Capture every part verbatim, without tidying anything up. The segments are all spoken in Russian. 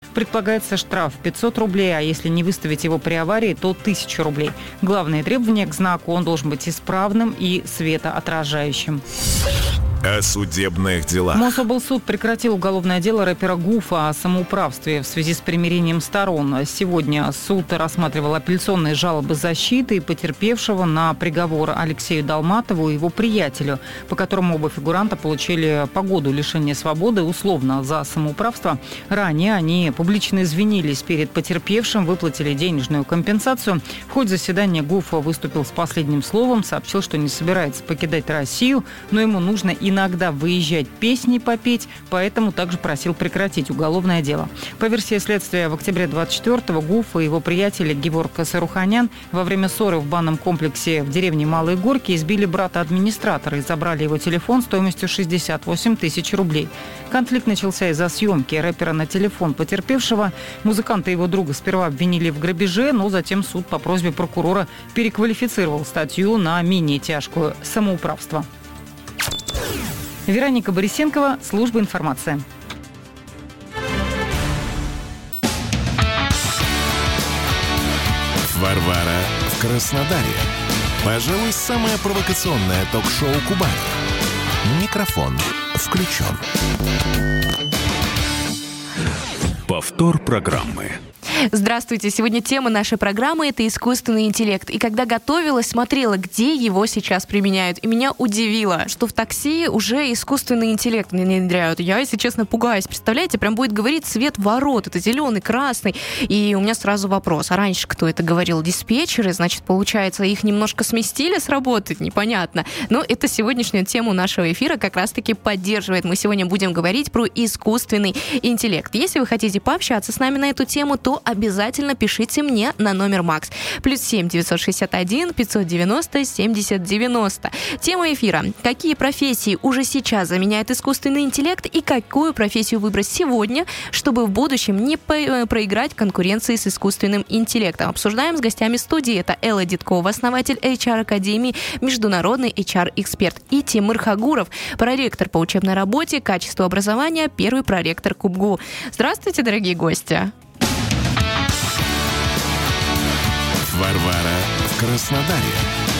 Предполагается штраф пятьсот рублей, а если не выставить его при аварии, то тысяча рублей. Главное требование к знаку – он должен быть исправным и светоотражающим. О судебных делах. Мособлсуд прекратил уголовное дело рэпера Гуфа о самоуправстве в связи с примирением сторон. Сегодня суд рассматривал апелляционные жалобы защиты и потерпевшего на приговор Алексею Долматову и его приятелю, по которому оба фигуранта получили по году лишения свободы условно за самоуправство. Ранее они публично извинились перед потерпевшим, выплатили денежную компенсацию. В ходе заседания Гуф выступил с последним словом, сообщил, что не собирается покидать Россию, но ему нужно и иногда выезжать песни попеть, поэтому также просил прекратить уголовное дело. По версии следствия, в октябре двадцать четвёртого Гуф и его приятель Геворг Саруханян во время ссоры в банном комплексе в деревне Малые Горки избили брата администратора и забрали его телефон стоимостью шестьдесят восемь тысяч рублей. Конфликт начался из-за съемки рэпера на телефон потерпевшего. Музыканта и его друга сперва обвинили в грабеже, но затем суд по просьбе прокурора переквалифицировал статью на менее тяжкую – самоуправство. Вероника Борисенкова, служба информации. Варвара в Краснодаре. Пожалуй, самое провокационное ток-шоу Кубани. Микрофон включен. Повтор программы. Здравствуйте. Сегодня тема нашей программы – это искусственный интеллект. И когда готовилась, смотрела, где его сейчас применяют. И меня удивило, что в такси уже искусственный интеллект внедряют. Я, если честно, пугаюсь. Представляете, прям будет говорить цвет ворот. Это зеленый, красный. И у меня сразу вопрос. А раньше кто это говорил? Диспетчеры? Значит, получается, их немножко сместили с работы? Непонятно. Но это сегодняшнюю тему нашего эфира как раз-таки поддерживает. Мы сегодня будем говорить про искусственный интеллект. Если вы хотите пообщаться с нами на эту тему, то обязательно пишите мне на номер Макс. Плюс семь девятьсот шестьдесят один пятьсот девяносто семьдесят девяносто. Тема эфира. Какие профессии уже сейчас заменяет искусственный интеллект и какую профессию выбрать сегодня, чтобы в будущем не проиграть конкуренции с искусственным интеллектом. Обсуждаем с гостями студии. Это Элла Дедкова, основатель эйч ар-академии, международный эйч ар-эксперт, и Тимур Хагуров, проректор по учебной работе, качеству образования, первый проректор КубГУ. Здравствуйте, дорогие гости. Варвара в Краснодаре.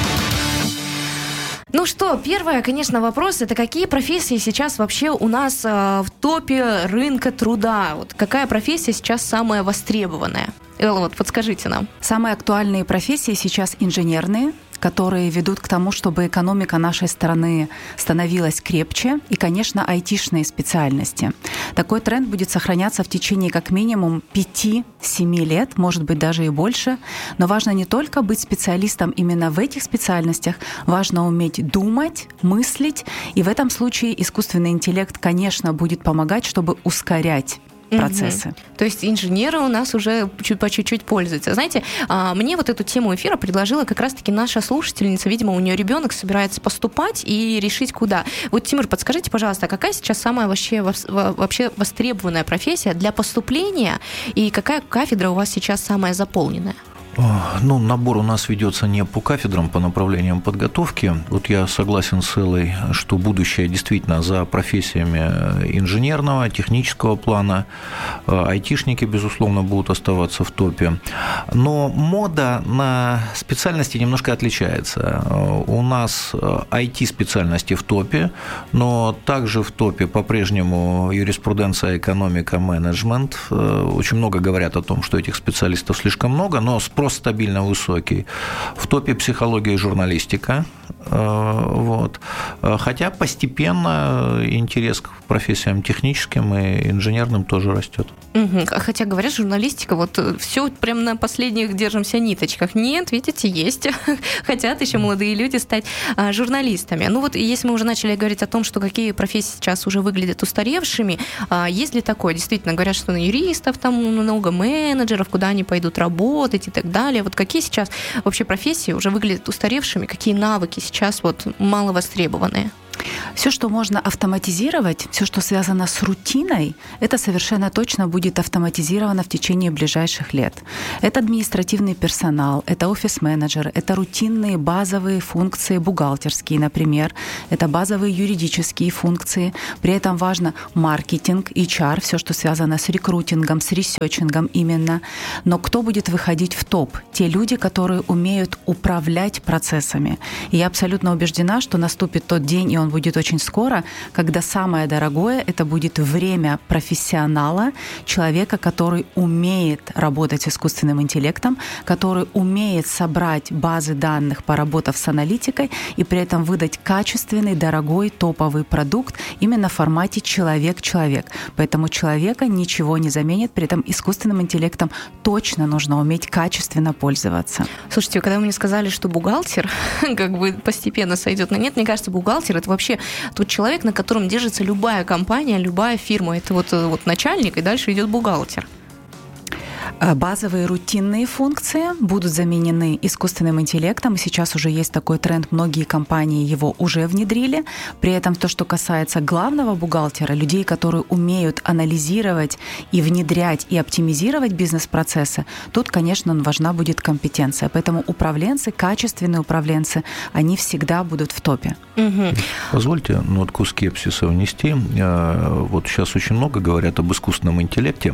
Ну что, первое, конечно, вопрос, это какие профессии сейчас вообще у нас э, в топе рынка труда? Вот какая профессия сейчас самая востребованная? Элла, вот подскажите нам. Самые актуальные профессии сейчас инженерные, которые ведут к тому, чтобы экономика нашей страны становилась крепче, и, конечно, айтишные специальности. Такой тренд будет сохраняться в течение как минимум пяти-семи лет, может быть, даже и больше. Но важно не только быть специалистом именно в этих специальностях, важно уметь думать, мыслить, и в этом случае искусственный интеллект, конечно, будет помогать, чтобы ускорять процессы. Угу. То есть инженеры у нас уже чуть по чуть-чуть пользуются. Знаете, мне вот эту тему эфира предложила как раз-таки наша слушательница. Видимо, у нее ребенок собирается поступать и решить, куда. Вот, Тимур, подскажите, пожалуйста, какая сейчас самая вообще, вообще востребованная профессия для поступления и какая кафедра у вас сейчас самая заполненная? Ну, набор у нас ведется не по кафедрам, по направлениям подготовки. Вот я согласен с Эллой, что будущее действительно за профессиями инженерного, технического плана. Айтишники, безусловно, будут оставаться в топе. Но мода на специальности немножко отличается. У нас ай ти-специальности в топе, но также в топе по-прежнему юриспруденция, экономика, менеджмент. Очень много говорят о том, что этих специалистов слишком много, но спрос стабильно высокий. В топе психология и журналистика. Вот. Хотя постепенно интерес к профессиям техническим и инженерным тоже растет. Угу. Хотя, говорят, журналистика, вот все прям на последних держимся ниточках. Нет, видите, есть. Хотят еще молодые люди стать а, журналистами. Ну вот, если мы уже начали говорить о том, что какие профессии сейчас уже выглядят устаревшими, а, есть ли такое? Действительно, говорят, что на юристов там много, менеджеров, куда они пойдут работать и так далее. Вот какие сейчас вообще профессии уже выглядят устаревшими, какие навыки сейчас вот мало востребованные? Все, что можно автоматизировать, все, что связано с рутиной, это совершенно точно будет автоматизировано в течение ближайших лет. Это административный персонал, это офис-менеджер, это рутинные базовые функции бухгалтерские, например, это базовые юридические функции. При этом важно маркетинг, эйч ар, все, что связано с рекрутингом, с ресерчингом именно. Но кто будет выходить в топ? Те люди, которые умеют управлять процессами. И я абсолютно убеждена, что наступит тот день, и он будет очень скоро, когда самое дорогое — это будет время профессионала, человека, который умеет работать с искусственным интеллектом, который умеет собрать базы данных, поработав с аналитикой, и при этом выдать качественный, дорогой, топовый продукт именно в формате человек-человек. Поэтому человека ничего не заменит, при этом искусственным интеллектом точно нужно уметь качественно пользоваться. Слушайте, когда вы мне сказали, что бухгалтер как бы постепенно сойдет на нет, мне кажется, бухгалтер — это вообще тот человек, на котором держится любая компания, любая фирма. Это вот, вот начальник, и дальше идет бухгалтер. Базовые рутинные функции будут заменены искусственным интеллектом. И сейчас уже есть такой тренд, многие компании его уже внедрили. При этом то, что касается главного бухгалтера, людей, которые умеют анализировать и внедрять и оптимизировать бизнес-процессы, тут, конечно, важна будет компетенция. Поэтому управленцы, качественные управленцы, они всегда будут в топе. Угу. Позвольте нотку скепсиса внести. Вот сейчас очень много говорят об искусственном интеллекте.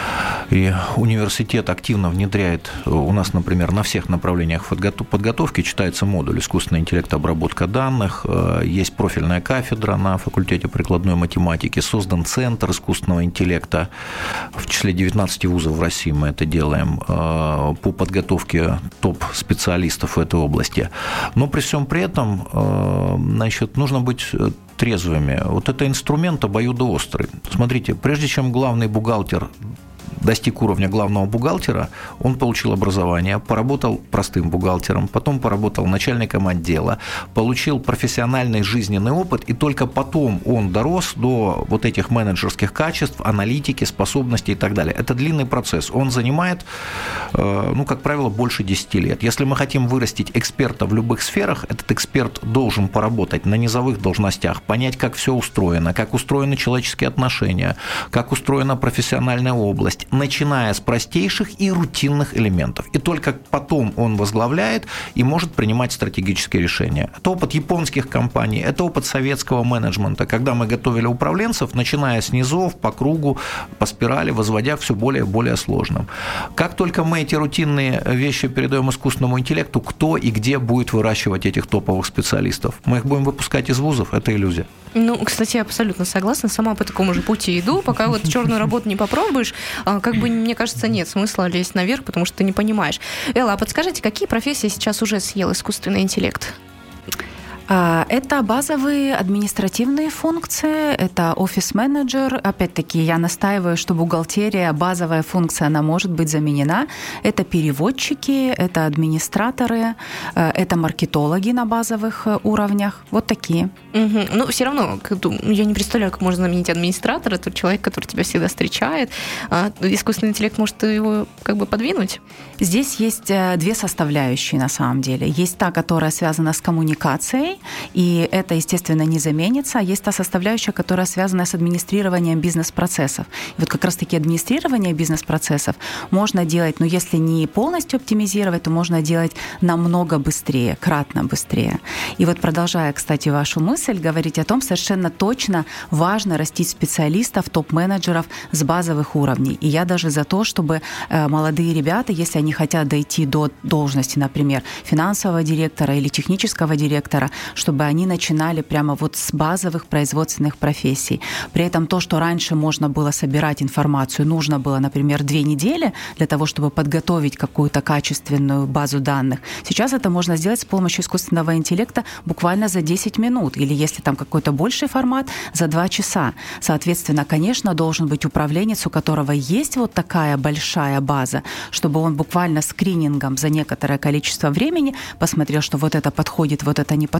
И университет активно внедряет, у нас, например, на всех направлениях подготовки читается модуль «Искусственный интеллект, обработка данных», есть профильная кафедра на факультете прикладной математики, создан центр искусственного интеллекта, в числе девятнадцати вузов в России мы это делаем, по подготовке топ-специалистов в этой области. Но при всем при этом, значит, нужно быть трезвыми. Вот это инструмент обоюдоострый. Смотрите, прежде чем главный бухгалтер достиг уровня главного бухгалтера, он получил образование, поработал простым бухгалтером, потом поработал начальником отдела, получил профессиональный жизненный опыт, и только потом он дорос до вот этих менеджерских качеств, аналитики, способностей и так далее. Это длинный процесс. Он занимает, ну, как правило, больше десяти лет. Если мы хотим вырастить эксперта в любых сферах, этот эксперт должен поработать на низовых должностях, понять, как все устроено, как устроены человеческие отношения, как устроена профессиональная область, начиная с простейших и рутинных элементов. И только потом он возглавляет и может принимать стратегические решения. Это опыт японских компаний, это опыт советского менеджмента, когда мы готовили управленцев, начиная с низов, по кругу, по спирали, возводя все более и более сложным. Как только мы эти рутинные вещи передаем искусственному интеллекту, кто и где будет выращивать этих топовых специалистов? Мы их будем выпускать из вузов? Это иллюзия. Ну, кстати, я абсолютно согласна. Сама по такому же пути иду. Пока вот черную работу не попробуешь, как бы, мне кажется, нет смысла лезть наверх, потому что ты не понимаешь. Элла, а подскажите, какие профессии сейчас уже съел искусственный интеллект? Это базовые административные функции, это офис-менеджер. Опять-таки, я настаиваю, что бухгалтерия, базовая функция, она может быть заменена. Это переводчики, это администраторы, это маркетологи на базовых уровнях. Вот такие. Угу. Ну, все равно, я не представляю, как можно заменить администратора. Это человек, который тебя всегда встречает. Искусственный интеллект может его как бы подвинуть? Здесь есть две составляющие на самом деле. Есть та, которая связана с коммуникацией, и это, естественно, не заменится. Есть та составляющая, которая связана с администрированием бизнес-процессов. И вот как раз-таки администрирование бизнес-процессов можно делать, но если не полностью оптимизировать, то можно делать намного быстрее, кратно быстрее. И вот продолжая, кстати, вашу мысль, говорить о том, совершенно точно важно растить специалистов, топ-менеджеров с базовых уровней. И я даже за то, чтобы молодые ребята, если они хотят дойти до должности, например, финансового директора или технического директора, чтобы они начинали прямо вот с базовых производственных профессий. При этом то, что раньше можно было собирать информацию, нужно было, например, две недели для того, чтобы подготовить какую-то качественную базу данных. Сейчас это можно сделать с помощью искусственного интеллекта буквально за десять минут, или если там какой-то больший формат, за два часа. Соответственно, конечно, должен быть управленец, у которого есть вот такая большая база, чтобы он буквально скринингом за некоторое количество времени посмотрел, что вот это подходит, вот это не подходит,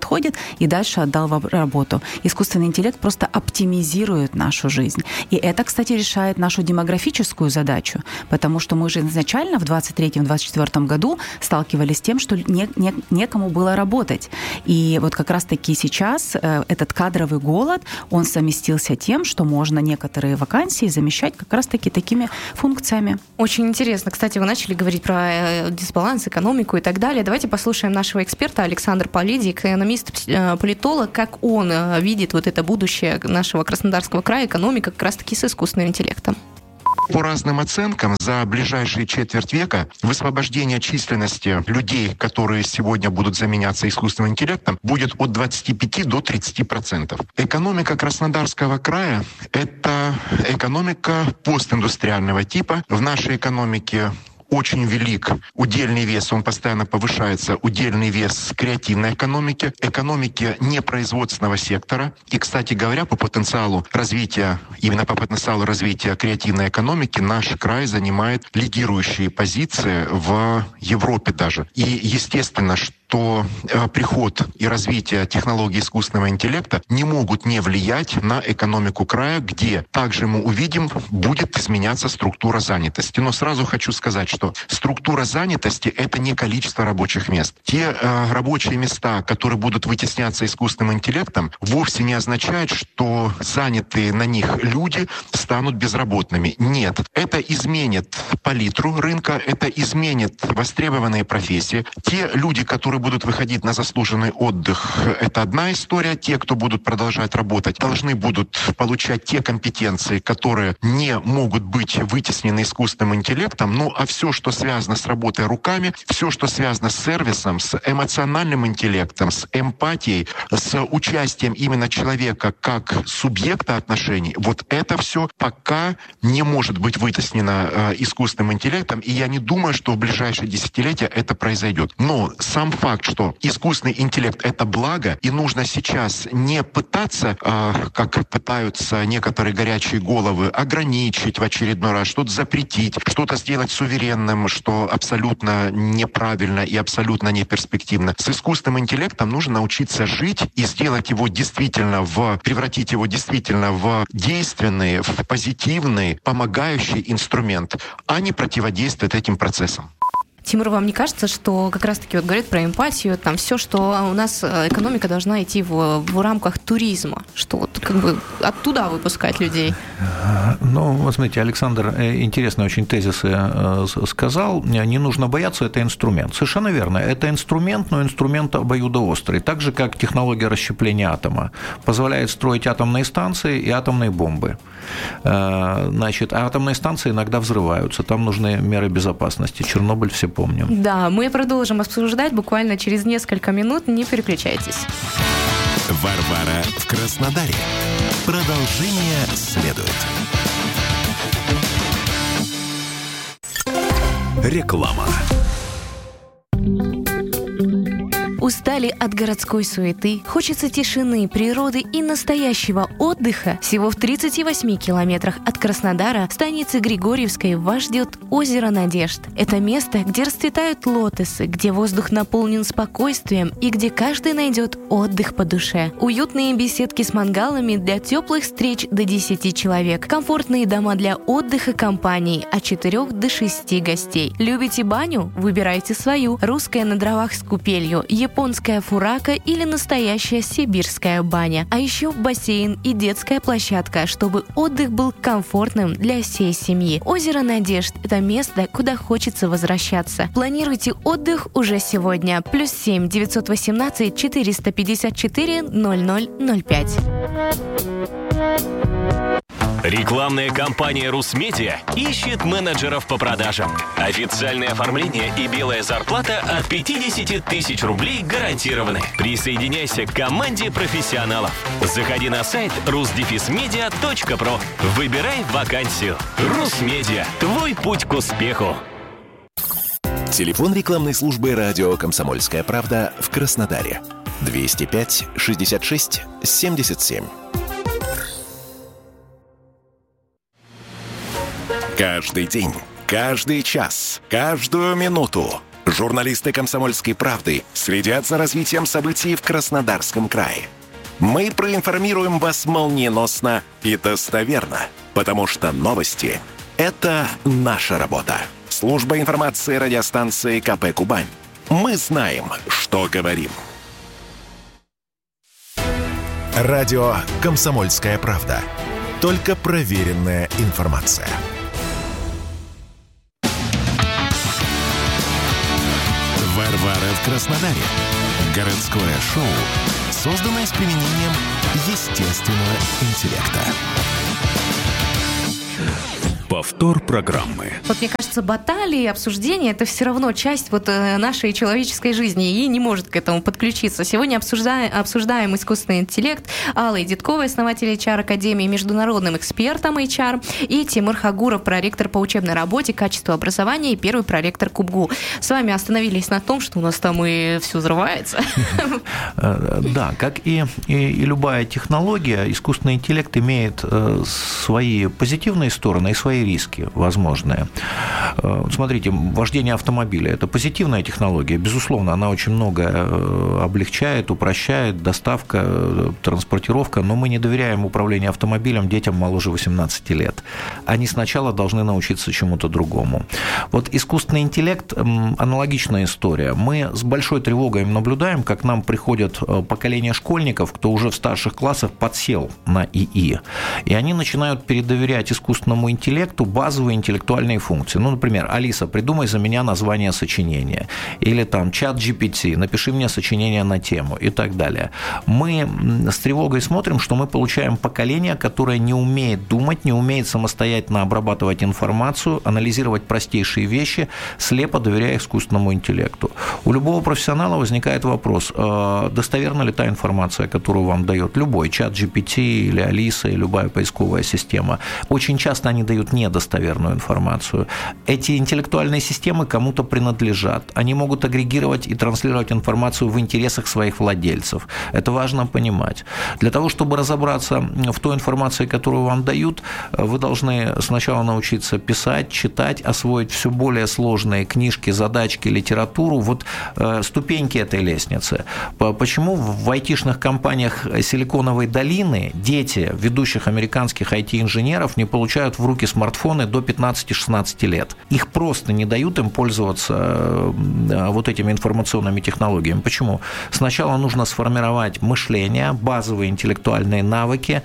подходит, и дальше отдал в работу. Искусственный интеллект просто оптимизирует нашу жизнь. И это, кстати, решает нашу демографическую задачу, потому что мы же изначально в двадцать третьем - двадцать четвёртом году сталкивались с тем, что не, не, некому было работать. И вот как раз-таки сейчас э, этот кадровый голод, он совместился тем, что можно некоторые вакансии замещать как раз-таки такими функциями. Очень интересно. Кстати, вы начали говорить про дисбаланс, экономику и так далее. Давайте послушаем нашего эксперта Александр Полиди, экономист-политолог, как он видит вот это будущее нашего Краснодарского края, экономика как раз-таки с искусственным интеллектом. По разным оценкам, за ближайшие четверть века высвобождение численности людей, которые сегодня будут заменяться искусственным интеллектом, будет от двадцати пяти до тридцати процентов. Экономика Краснодарского края – это экономика постиндустриального типа. В нашей экономике очень велик удельный вес, он постоянно повышается, удельный вес креативной экономики, экономики непроизводственного сектора. И, кстати говоря, по потенциалу развития, именно по потенциалу развития креативной экономики наш край занимает лидирующие позиции в Европе даже. И естественно, что то э, приход и развитие технологий искусственного интеллекта не могут не влиять на экономику края, где также мы увидим, будет изменяться структура занятости. Но сразу хочу сказать, что структура занятости — это не количество рабочих мест. Те э, рабочие места, которые будут вытесняться искусственным интеллектом, вовсе не означают, что занятые на них люди станут безработными. Нет, это изменит палитру рынка, это изменит востребованные профессии. Те люди, которые будут выходить на заслуженный отдых, это одна история. Те, кто будут продолжать работать, должны будут получать те компетенции, которые не могут быть вытеснены искусственным интеллектом. Ну, а все, что связано с работой руками, все, что связано с сервисом, с эмоциональным интеллектом, с эмпатией, с участием именно человека как субъекта отношений, вот это все пока не может быть вытеснено э, искусственным интеллектом, и я не думаю, что в ближайшие десятилетия это произойдет. Но сам факт, что искусственный интеллект — это благо, и нужно сейчас не пытаться, э, как пытаются некоторые горячие головы, ограничить в очередной раз, что-то запретить, что-то сделать суверенным, что абсолютно неправильно и абсолютно неперспективно. С искусственным интеллектом нужно научиться жить и сделать его действительно в, превратить его действительно в действенный, в позитивный, помогающий инструмент, а не противодействовать этим процессам. Тимур, вам не кажется, что как раз-таки вот говорят про эмпатию, там все, что у нас экономика должна идти в, в рамках туризма, что вот как бы оттуда выпускать людей? Ну, вот смотрите, Александр интересные очень тезисы сказал. Не нужно бояться, это инструмент. Совершенно верно, это инструмент, но инструмент обоюдоострый. Так же, как технология расщепления атома позволяет строить атомные станции и атомные бомбы. Значит, а атомные станции иногда взрываются, там нужны меры безопасности. Чернобыль все помним. Да, мы продолжим обсуждать буквально через несколько минут. Не переключайтесь. Варвара в Краснодаре. Продолжение следует. Реклама. Устали от городской суеты? Хочется тишины, природы и настоящего отдыха? Всего в тридцати восьми километрах от Краснодара, станицы Григорьевской, вас ждет озеро Надежд. Это место, где расцветают лотосы, где воздух наполнен спокойствием и где каждый найдет отдых по душе. Уютные беседки с мангалами для теплых встреч до десяти человек. Комфортные дома для отдыха компаний от четырёх до шести гостей. Любите баню? Выбирайте свою. Русская на дровах с купелью, японская фурака или настоящая сибирская баня. А еще бассейн и детская площадка, чтобы отдых был комфортным для всей семьи. Озеро Надежд – это место, куда хочется возвращаться. Планируйте отдых уже сегодня. Плюс семь девятьсот восемнадцать четыреста пятьдесят четыре ноль ноль ноль пять. Рекламная кампания «Русмедиа» ищет менеджеров по продажам. Официальное оформление и белая зарплата от пятьдесят тысяч рублей гарантированы. Присоединяйся к команде профессионалов. Заходи на сайт рус дефис медиа точка про. Выбирай вакансию. «Русмедиа» – твой путь к успеху. Телефон рекламной службы радио «Комсомольская правда» в Краснодаре. двести пять шестьдесят шесть семьдесят семь. Каждый день, каждый час, каждую минуту Журналисты «Комсомольской правды» следят за развитием событий в Краснодарском крае. Мы проинформируем вас молниеносно и достоверно, потому что новости – это наша работа. Служба информации радиостанции ка пэ «Кубань». Мы знаем, что говорим. Радио «Комсомольская правда». Только проверенная информация. Варвара в Краснодаре. Городское шоу, созданное с применением естественного интеллекта. Повтор программы. Вот мне кажется, баталии, обсуждения — это все равно часть вот нашей человеческой жизни и не может к этому подключиться. Сегодня обсуждаем, обсуждаем искусственный интеллект. Алла Идитковой, основатель эйч ар-академии, международным экспертом эйч ар, и Тимур Хагуров, проректор по учебной работе, качеству образования и первый проректор КубГУ. С вами остановились на том, что у нас там и все взрывается. Да, как и, и, и любая технология, искусственный интеллект имеет свои позитивные стороны и свои риски возможные. Смотрите, вождение автомобиля – это позитивная технология. Безусловно, она очень много облегчает, упрощает, доставка, транспортировка, но мы не доверяем управлению автомобилем детям моложе восемнадцати лет. Они сначала должны научиться чему-то другому. Вот искусственный интеллект – аналогичная история. Мы с большой тревогой наблюдаем, как к нам приходят поколение школьников, кто уже в старших классах подсел на ИИ, и они начинают передоверять искусственному интеллекту базовые интеллектуальные функции. Ну, например, Алиса, придумай за меня название сочинения. Или там чат джи пи ти, напиши мне сочинение на тему и так далее. Мы с тревогой смотрим, что мы получаем поколение, которое не умеет думать, не умеет самостоятельно обрабатывать информацию, анализировать простейшие вещи, слепо доверяя искусственному интеллекту. У любого профессионала возникает вопрос, достоверна ли та информация, которую вам дает любой чат джи пи ти или Алиса, или любая поисковая система. Очень часто они дают недостоверную информацию. Эти интеллектуальные системы кому-то принадлежат. Они могут агрегировать и транслировать информацию в интересах своих владельцев. Это важно понимать. Для того, чтобы разобраться в той информации, которую вам дают, вы должны сначала научиться писать, читать, освоить все более сложные книжки, задачки, литературу. Вот ступеньки этой лестницы. Почему в айтишных компаниях Силиконовой долины дети ведущих американских ай ти-инженеров не получают в руки смартфоны до пятнадцати-шестнадцати лет? Их просто не дают им пользоваться вот этими информационными технологиями. Почему? Сначала нужно сформировать мышление, базовые интеллектуальные навыки,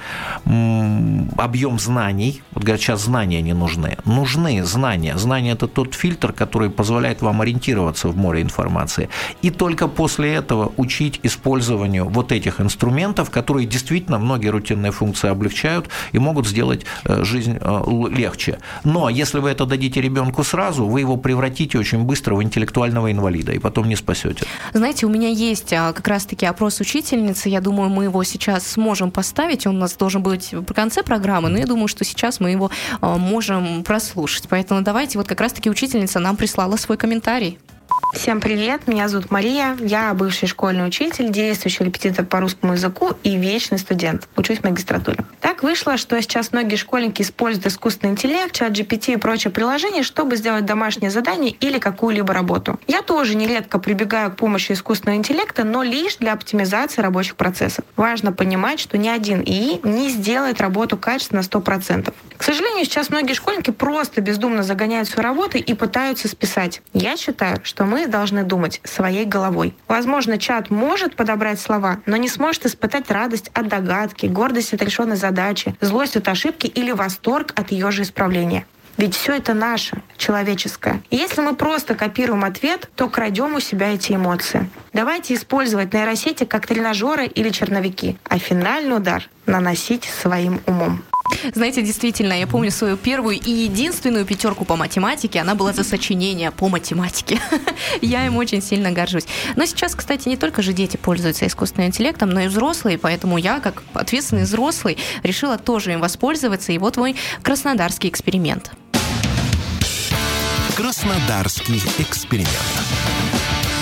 объем знаний. Вот говорят, сейчас знания не нужны. Нужны знания. Знания – это тот фильтр, который позволяет вам ориентироваться в море информации. И только после этого учить использованию вот этих инструментов, которые действительно многие рутинные функции облегчают и могут сделать жизнь легче. Но если вы это дадите ребенку сразу, вы его превратите очень быстро в интеллектуального инвалида и потом не спасете. Знаете, у меня есть как раз-таки опрос учительницы. Я думаю, мы его сейчас сможем поставить. Он у нас должен быть в конце программы, но я думаю, что сейчас мы его можем прослушать. Поэтому давайте, вот как раз-таки учительница нам прислала свой комментарий. Всем привет, меня зовут Мария, я бывший школьный учитель, действующий репетитор по русскому языку и вечный студент. Учусь в магистратуре. Так вышло, что сейчас многие школьники используют искусственный интеллект, чат джи пи ти и прочие приложения, чтобы сделать домашнее задание или какую-либо работу. Я тоже нередко прибегаю к помощи искусственного интеллекта, но лишь для оптимизации рабочих процессов. Важно понимать, что ни один ИИ не сделает работу качественно на сто процентов. К сожалению, сейчас многие школьники просто бездумно загоняют свою работу и пытаются списать. Я считаю, что мы должны думать своей головой. Возможно, чат может подобрать слова, но не сможет испытать радость от догадки, гордость от решенной задачи, злость от ошибки или восторг от ее же исправления. Ведь все это наше, человеческое. И если мы просто копируем ответ, то крадем у себя эти эмоции. Давайте использовать нейросети как тренажеры или черновики, а финальный удар наносить своим умом. Знаете, действительно, я помню свою первую и единственную пятерку по математике. Она была за сочинение по математике. Я им очень сильно горжусь. Но сейчас, кстати, не только же дети пользуются искусственным интеллектом, но и взрослые. Поэтому я, как ответственный взрослый, решила тоже им воспользоваться. И вот мой краснодарский эксперимент. Краснодарский эксперимент.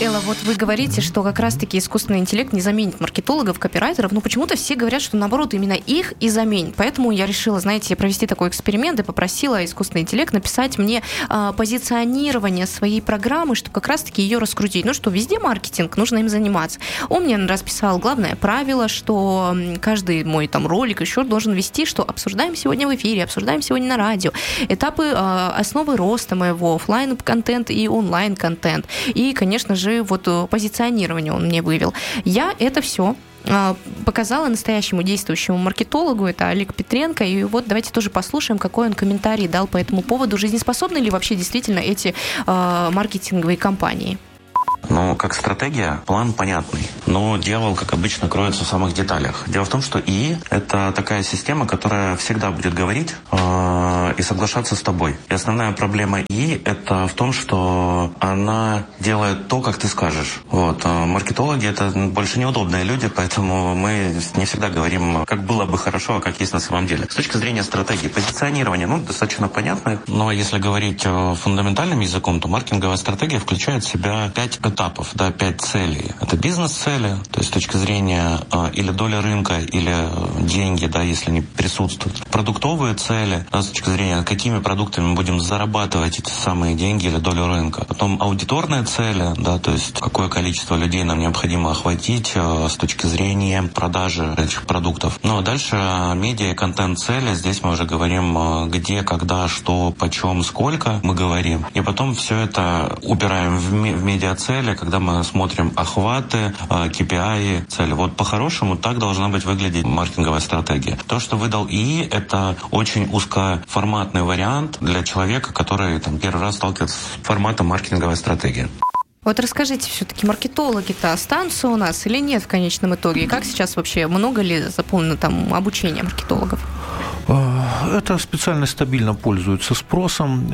Элла, вот вы говорите, что как раз-таки искусственный интеллект не заменит маркетологов, копирайтеров, но почему-то все говорят, что наоборот именно их и заменит. Поэтому я решила, знаете, провести такой эксперимент и попросила искусственный интеллект написать мне а, позиционирование своей программы, чтобы как раз-таки ее раскрутить. Ну что, везде маркетинг, нужно им заниматься. Он мне расписал главное правило, что каждый мой там ролик еще должен вести, что обсуждаем сегодня в эфире, обсуждаем сегодня на радио, этапы, а, основы роста моего офлайн-контент и онлайн-контент. И, конечно же, вот позиционирование он мне вывел. Я это все показала настоящему действующему маркетологу, это Олег Петренко, и вот давайте тоже послушаем, какой он комментарий дал по этому поводу, жизнеспособны ли вообще действительно эти э, маркетинговые кампании. Ну, как стратегия, план понятный, но дьявол, как обычно, кроется в самых деталях. Дело в том, что ИИ — это такая система, которая всегда будет говорить э, и соглашаться с тобой. И основная проблема ИИ — это в том, что она делает то, как ты скажешь. Вот. А маркетологи — это больше неудобные люди, поэтому мы не всегда говорим, как было бы хорошо, а как есть на самом деле. С точки зрения стратегии, позиционирования, ну, достаточно понятно, но если говорить фундаментальным языком, то маркетинговая стратегия включает в себя пять этапов, да, пять целей. Это бизнес-цели, то есть с точки зрения э, или доля рынка, или деньги, да, если они присутствуют. Продуктовые цели, да, с точки зрения, какими продуктами мы будем зарабатывать эти самые деньги или долю рынка. Потом аудиторные цели, да, то есть какое количество людей нам необходимо охватить э, с точки зрения продажи этих продуктов. Ну а дальше э, медиа и контент-цели. Здесь мы уже говорим, э, где, когда, что, почем, сколько мы говорим. И потом все это упираем в, ме- в медиа-цели, когда мы смотрим охваты, кей пи ай, цели. Вот по-хорошему так должна быть выглядеть маркетинговая стратегия. То, что выдал ИИ, это очень узкоформатный вариант для человека, который там первый раз сталкивается с форматом маркетинговой стратегии. Вот расскажите, все-таки маркетологи-то останутся у нас или нет в конечном итоге? И как сейчас вообще, много ли заполнено там обучения маркетологов? Эта специальность стабильно пользуется спросом.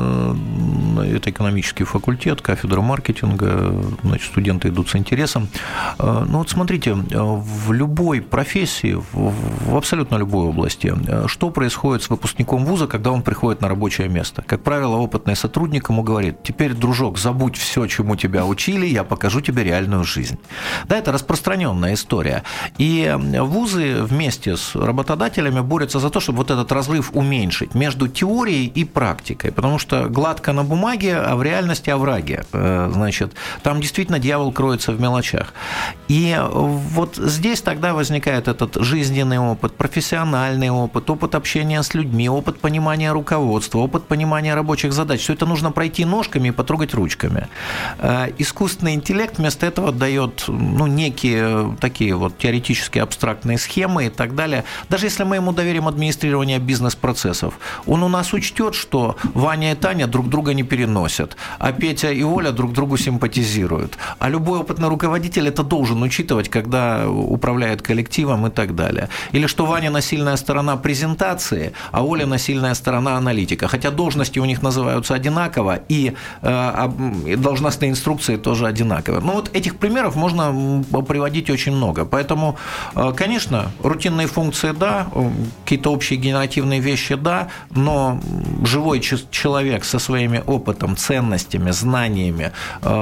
Это экономический факультет, кафедра маркетинга, значит, студенты идут с интересом. Ну вот смотрите, в любой профессии, в абсолютно любой области, что происходит с выпускником вуза, когда он приходит на рабочее место? Как правило, опытный сотрудник ему говорит: теперь, дружок, забудь все, чему тебя учили, я покажу тебе реальную жизнь. Да, это распространенная история. И вузы вместе с работодателями борются за то, чтобы вот этот разрыв уменьшить между теорией и практикой, потому что гладко на бумаге, а в реальности овраги. Значит, там действительно дьявол кроется в мелочах. И вот здесь тогда возникает этот жизненный опыт, профессиональный опыт, опыт общения с людьми, опыт понимания руководства, опыт понимания рабочих задач. Все это нужно пройти ножками и потрогать ручками. Искусственный интеллект вместо этого дает, ну, некие такие вот теоретические абстрактные схемы и так далее. Даже если мы ему доверим администрирование бизнес-процессов, он у нас учтет, что Ваня и Таня друг друга не переносят, а Петя и Оля друг другу симпатизируют. А любой опытный руководитель это должен учитывать, когда управляет коллективом и так далее. Или что Ваня сильная сторона презентации, а Оля сильная сторона аналитика. Хотя должности у них называются одинаково, и э, должностные инструкции тоже одинаковые. Ну вот этих примеров можно приводить очень много. Поэтому, э, конечно, рутинные функции – да, какие-то общие генеративные вещи – да, но живой человек со своими опытом, ценностями, знаниями,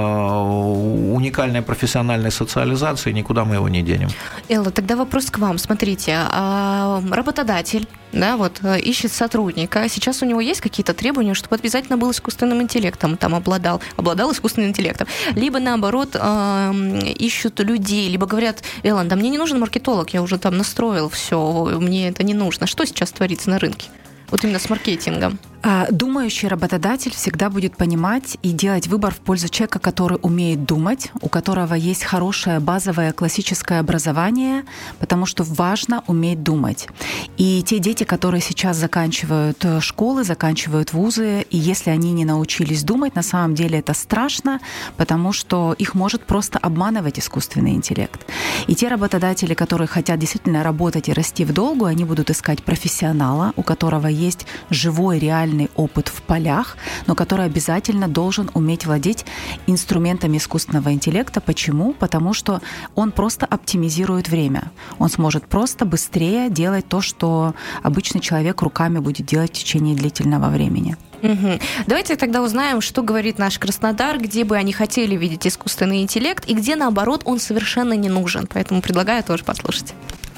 уникальной профессиональной социализацией, никуда мы его не денем. Элла, тогда вопрос к вам. Смотрите, работодатель, да, вот, ищет сотрудника. Сейчас у него есть какие-то требования, чтобы обязательно был искусственным интеллектом, там обладал, обладал искусственным интеллектом. Либо, наоборот, ищут людей, либо говорят: Элла, да мне не нужен маркетолог, я уже там настроил все, мне это не нужно. Что сейчас творится на рынке? Вот именно с маркетингом. Думающий работодатель всегда будет понимать и делать выбор в пользу человека, который умеет думать, у которого есть хорошее базовое классическое образование, потому что важно уметь думать. И те дети, которые сейчас заканчивают школы, заканчивают вузы, и если они не научились думать, на самом деле это страшно, потому что их может просто обманывать искусственный интеллект. И те работодатели, которые хотят действительно работать и расти в долгу, они будут искать профессионала, у которого есть живой, реальный реальный опыт в полях, но который обязательно должен уметь владеть инструментами искусственного интеллекта. Почему? Потому что он просто оптимизирует время. Он сможет просто быстрее делать то, что обычный человек руками будет делать в течение длительного времени. Угу. Давайте тогда узнаем, что говорит наш Краснодар, где бы они хотели видеть искусственный интеллект и где, наоборот, он совершенно не нужен. Поэтому предлагаю тоже послушать.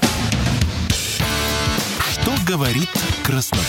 Что говорит Краснодар?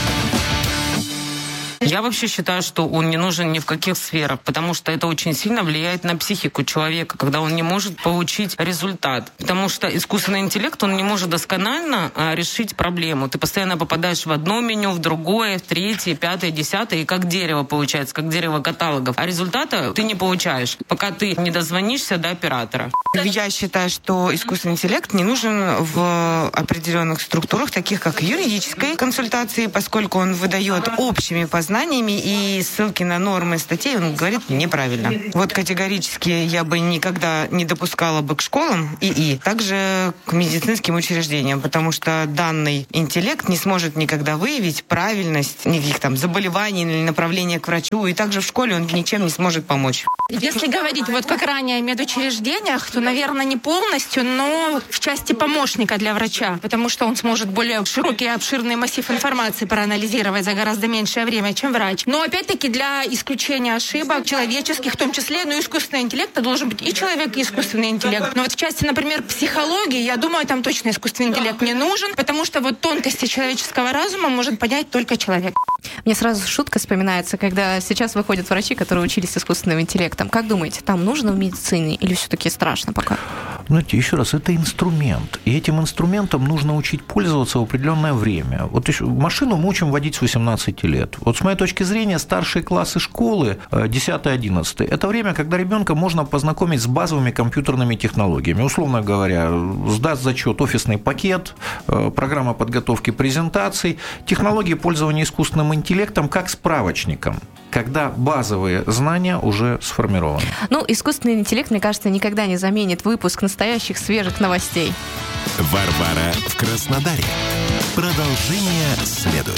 Я вообще считаю, что он не нужен ни в каких сферах, потому что это очень сильно влияет на психику человека, когда он не может получить результат. Потому что искусственный интеллект, он не может досконально а, решить проблему. Ты постоянно попадаешь в одно меню, в другое, в третье, пятое, десятое, и как дерево получается, как дерево каталогов. А результата ты не получаешь, пока ты не дозвонишься до оператора. Я считаю, что искусственный интеллект не нужен в определенных структурах, таких как юридической консультации, поскольку он выдает общими познаниями и ссылки на нормы статей, он говорит неправильно. Вот категорически я бы никогда не допускала бы к школам ИИ, также к медицинским учреждениям, потому что данный интеллект не сможет никогда выявить правильность никаких там заболеваний или направления к врачу, и также в школе он ничем не сможет помочь. Если говорить вот как ранее о медучреждениях, то, наверное, не полностью, но в части помощника для врача, потому что он сможет более широкий и обширный массив информации проанализировать за гораздо меньшее время, чем врач. Но опять-таки для исключения ошибок человеческих, в том числе, ну, искусственный интеллект должен быть и человек, и искусственный интеллект. Но вот в части, например, психологии, я думаю, там точно искусственный интеллект не нужен, потому что вот тонкости человеческого разума может понять только человек. Мне сразу шутка вспоминается, когда сейчас выходят врачи, которые учились искусственным интеллектом. Как думаете, там нужно в медицине или все-таки страшно пока? Знаете, еще раз, это инструмент. И этим инструментом нужно учить пользоваться в определенное время. Вот еще машину мы учим водить с восемнадцати лет. Вот с моей точки зрения, старшие классы школы, десятый-одиннадцатый, это время, когда ребенка можно познакомить с базовыми компьютерными технологиями. Условно говоря, сдаст зачет офисный пакет, программа подготовки презентаций, технологии пользования искусственным интеллектом как справочником, когда базовые знания уже сформированы. Ну, искусственный интеллект, мне кажется, никогда не заменит выпуск настоящих свежих новостей. Варвара в Краснодаре. Продолжение следует.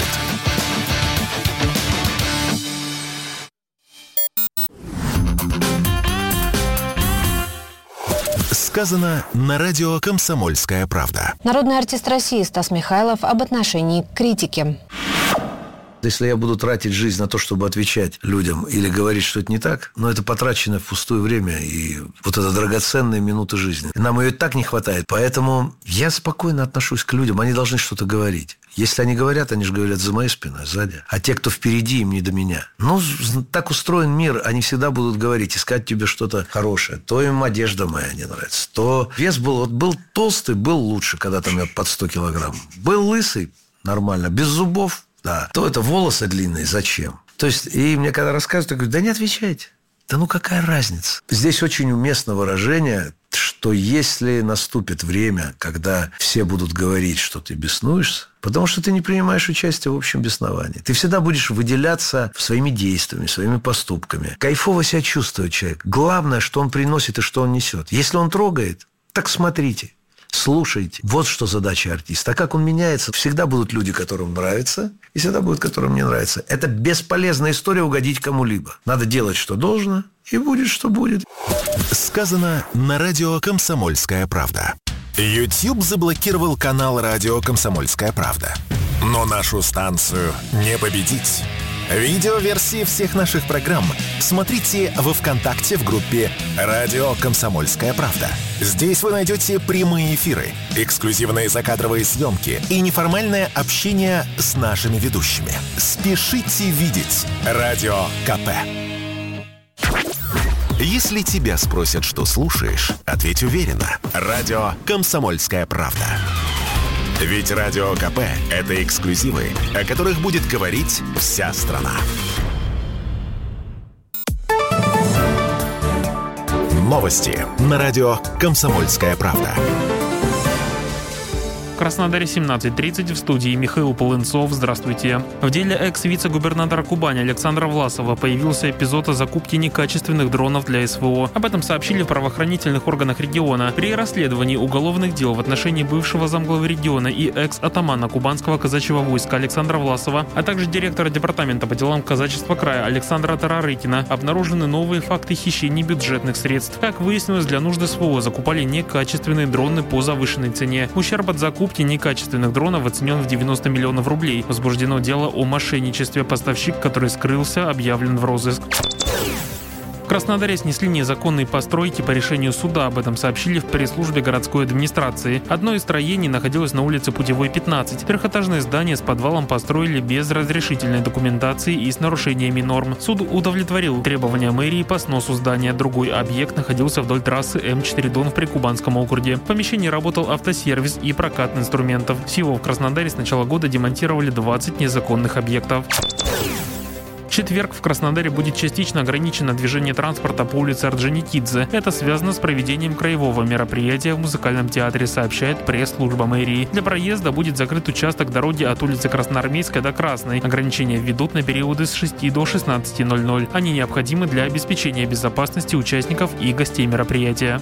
Сказано на радио «Комсомольская правда». Народный артист России Стас Михайлов об отношении к критике. Если я буду тратить жизнь на то, чтобы отвечать людям или говорить, что это не так, но это потрачено впустую время и вот это драгоценные минуты жизни. Нам ее так не хватает. Поэтому я спокойно отношусь к людям. Они должны что-то говорить. Если они говорят, они же говорят за моей спиной, сзади. А те, кто впереди, им не до меня. Ну, так устроен мир. Они всегда будут говорить, искать тебе что-то хорошее. То им одежда моя не нравится. То вес был, вот был толстый, был лучше, когда там я под сто килограмм. Был лысый, нормально. Без зубов. Да, то это волосы длинные, зачем? То есть, и мне когда рассказывают, я говорю, да не отвечайте. Да ну какая разница? Здесь очень уместно выражение, что если наступит время, когда все будут говорить, что ты беснуешься, потому что ты не принимаешь участие в общем бесновании. Ты всегда будешь выделяться своими действиями, своими поступками. Кайфово себя чувствует человек. Главное, что он приносит и что он несет. Если он трогает, так смотрите. Слушайте. Вот что задача артиста. А как он меняется, всегда будут люди, которым нравится, и всегда будут, которым не нравится. Это бесполезная история угодить кому-либо. Надо делать, что должно, и будет, что будет. Сказано на радио «Комсомольская правда». YouTube заблокировал канал радио «Комсомольская правда». Но нашу станцию не победить. Видеоверсии всех наших программ смотрите во ВКонтакте в группе «Радио Комсомольская правда». Здесь вы найдете прямые эфиры, эксклюзивные закадровые съемки и неформальное общение с нашими ведущими. Спешите видеть Радио КП. Если тебя спросят, что слушаешь, ответь уверенно. Радио «Комсомольская правда». Ведь Радио КП – это эксклюзивы, о которых будет говорить вся страна. Новости на радио «Комсомольская правда». Краснодаре семнадцать тридцать, в студии Михаил Полынцов. Здравствуйте. В деле экс-вице-губернатора Кубани Александра Власова появился эпизод о закупке некачественных дронов для СВО. Об этом сообщили в правоохранительных органах региона. При расследовании уголовных дел в отношении бывшего замглавы региона и экс-атамана Кубанского казачьего войска Александра Власова, а также директора департамента по делам казачества края Александра Тарарыкина обнаружены новые факты хищений бюджетных средств. Как выяснилось, для нужд СВО закупали некачественные дроны по завышенной цене. Ущерб от закупки некачественных дронов оценен в девяносто миллионов рублей. Возбуждено дело о мошенничестве. Поставщик, который скрылся, объявлен в розыск. В Краснодаре снесли незаконные постройки по решению суда. Об этом сообщили в пресс-службе городской администрации. Одно из строений находилось на улице Путевой, пятнадцать. Трехэтажное здание с подвалом построили без разрешительной документации и с нарушениями норм. Суд удовлетворил требования мэрии по сносу здания. Другой объект находился вдоль трассы М четыре Дон в Прикубанском округе. В помещении работал автосервис и прокат инструментов. Всего в Краснодаре с начала года демонтировали двадцать незаконных объектов. В четверг в Краснодаре будет частично ограничено движение транспорта по улице Орджоникидзе. Это связано с проведением краевого мероприятия в музыкальном театре, сообщает пресс-служба мэрии. Для проезда будет закрыт участок дороги от улицы Красноармейской до Красной. Ограничения введут на периоды с шести до шестнадцати ноль-ноль. Они необходимы для обеспечения безопасности участников и гостей мероприятия.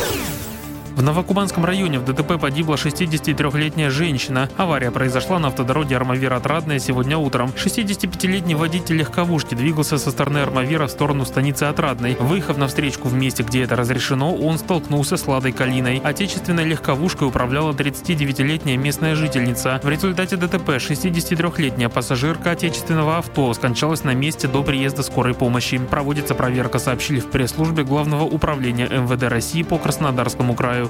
В Новокубанском районе в ДТП погибла шестидесятитрёхлетняя женщина. Авария произошла на автодороге Армавир-Отрадная сегодня утром. шестидесятипятилетний водитель легковушки двигался со стороны Армавира в сторону станицы Отрадной. Выехав на встречку в месте, где это разрешено, он столкнулся с Ладой Калиной. Отечественной легковушкой управляла тридцатидевятилетняя местная жительница. В результате ДТП шестидесятитрёхлетняя пассажирка отечественного авто скончалась на месте до приезда скорой помощи. Проводится проверка, сообщили в пресс-службе Главного управления эм вэ дэ России по Краснодарскому краю.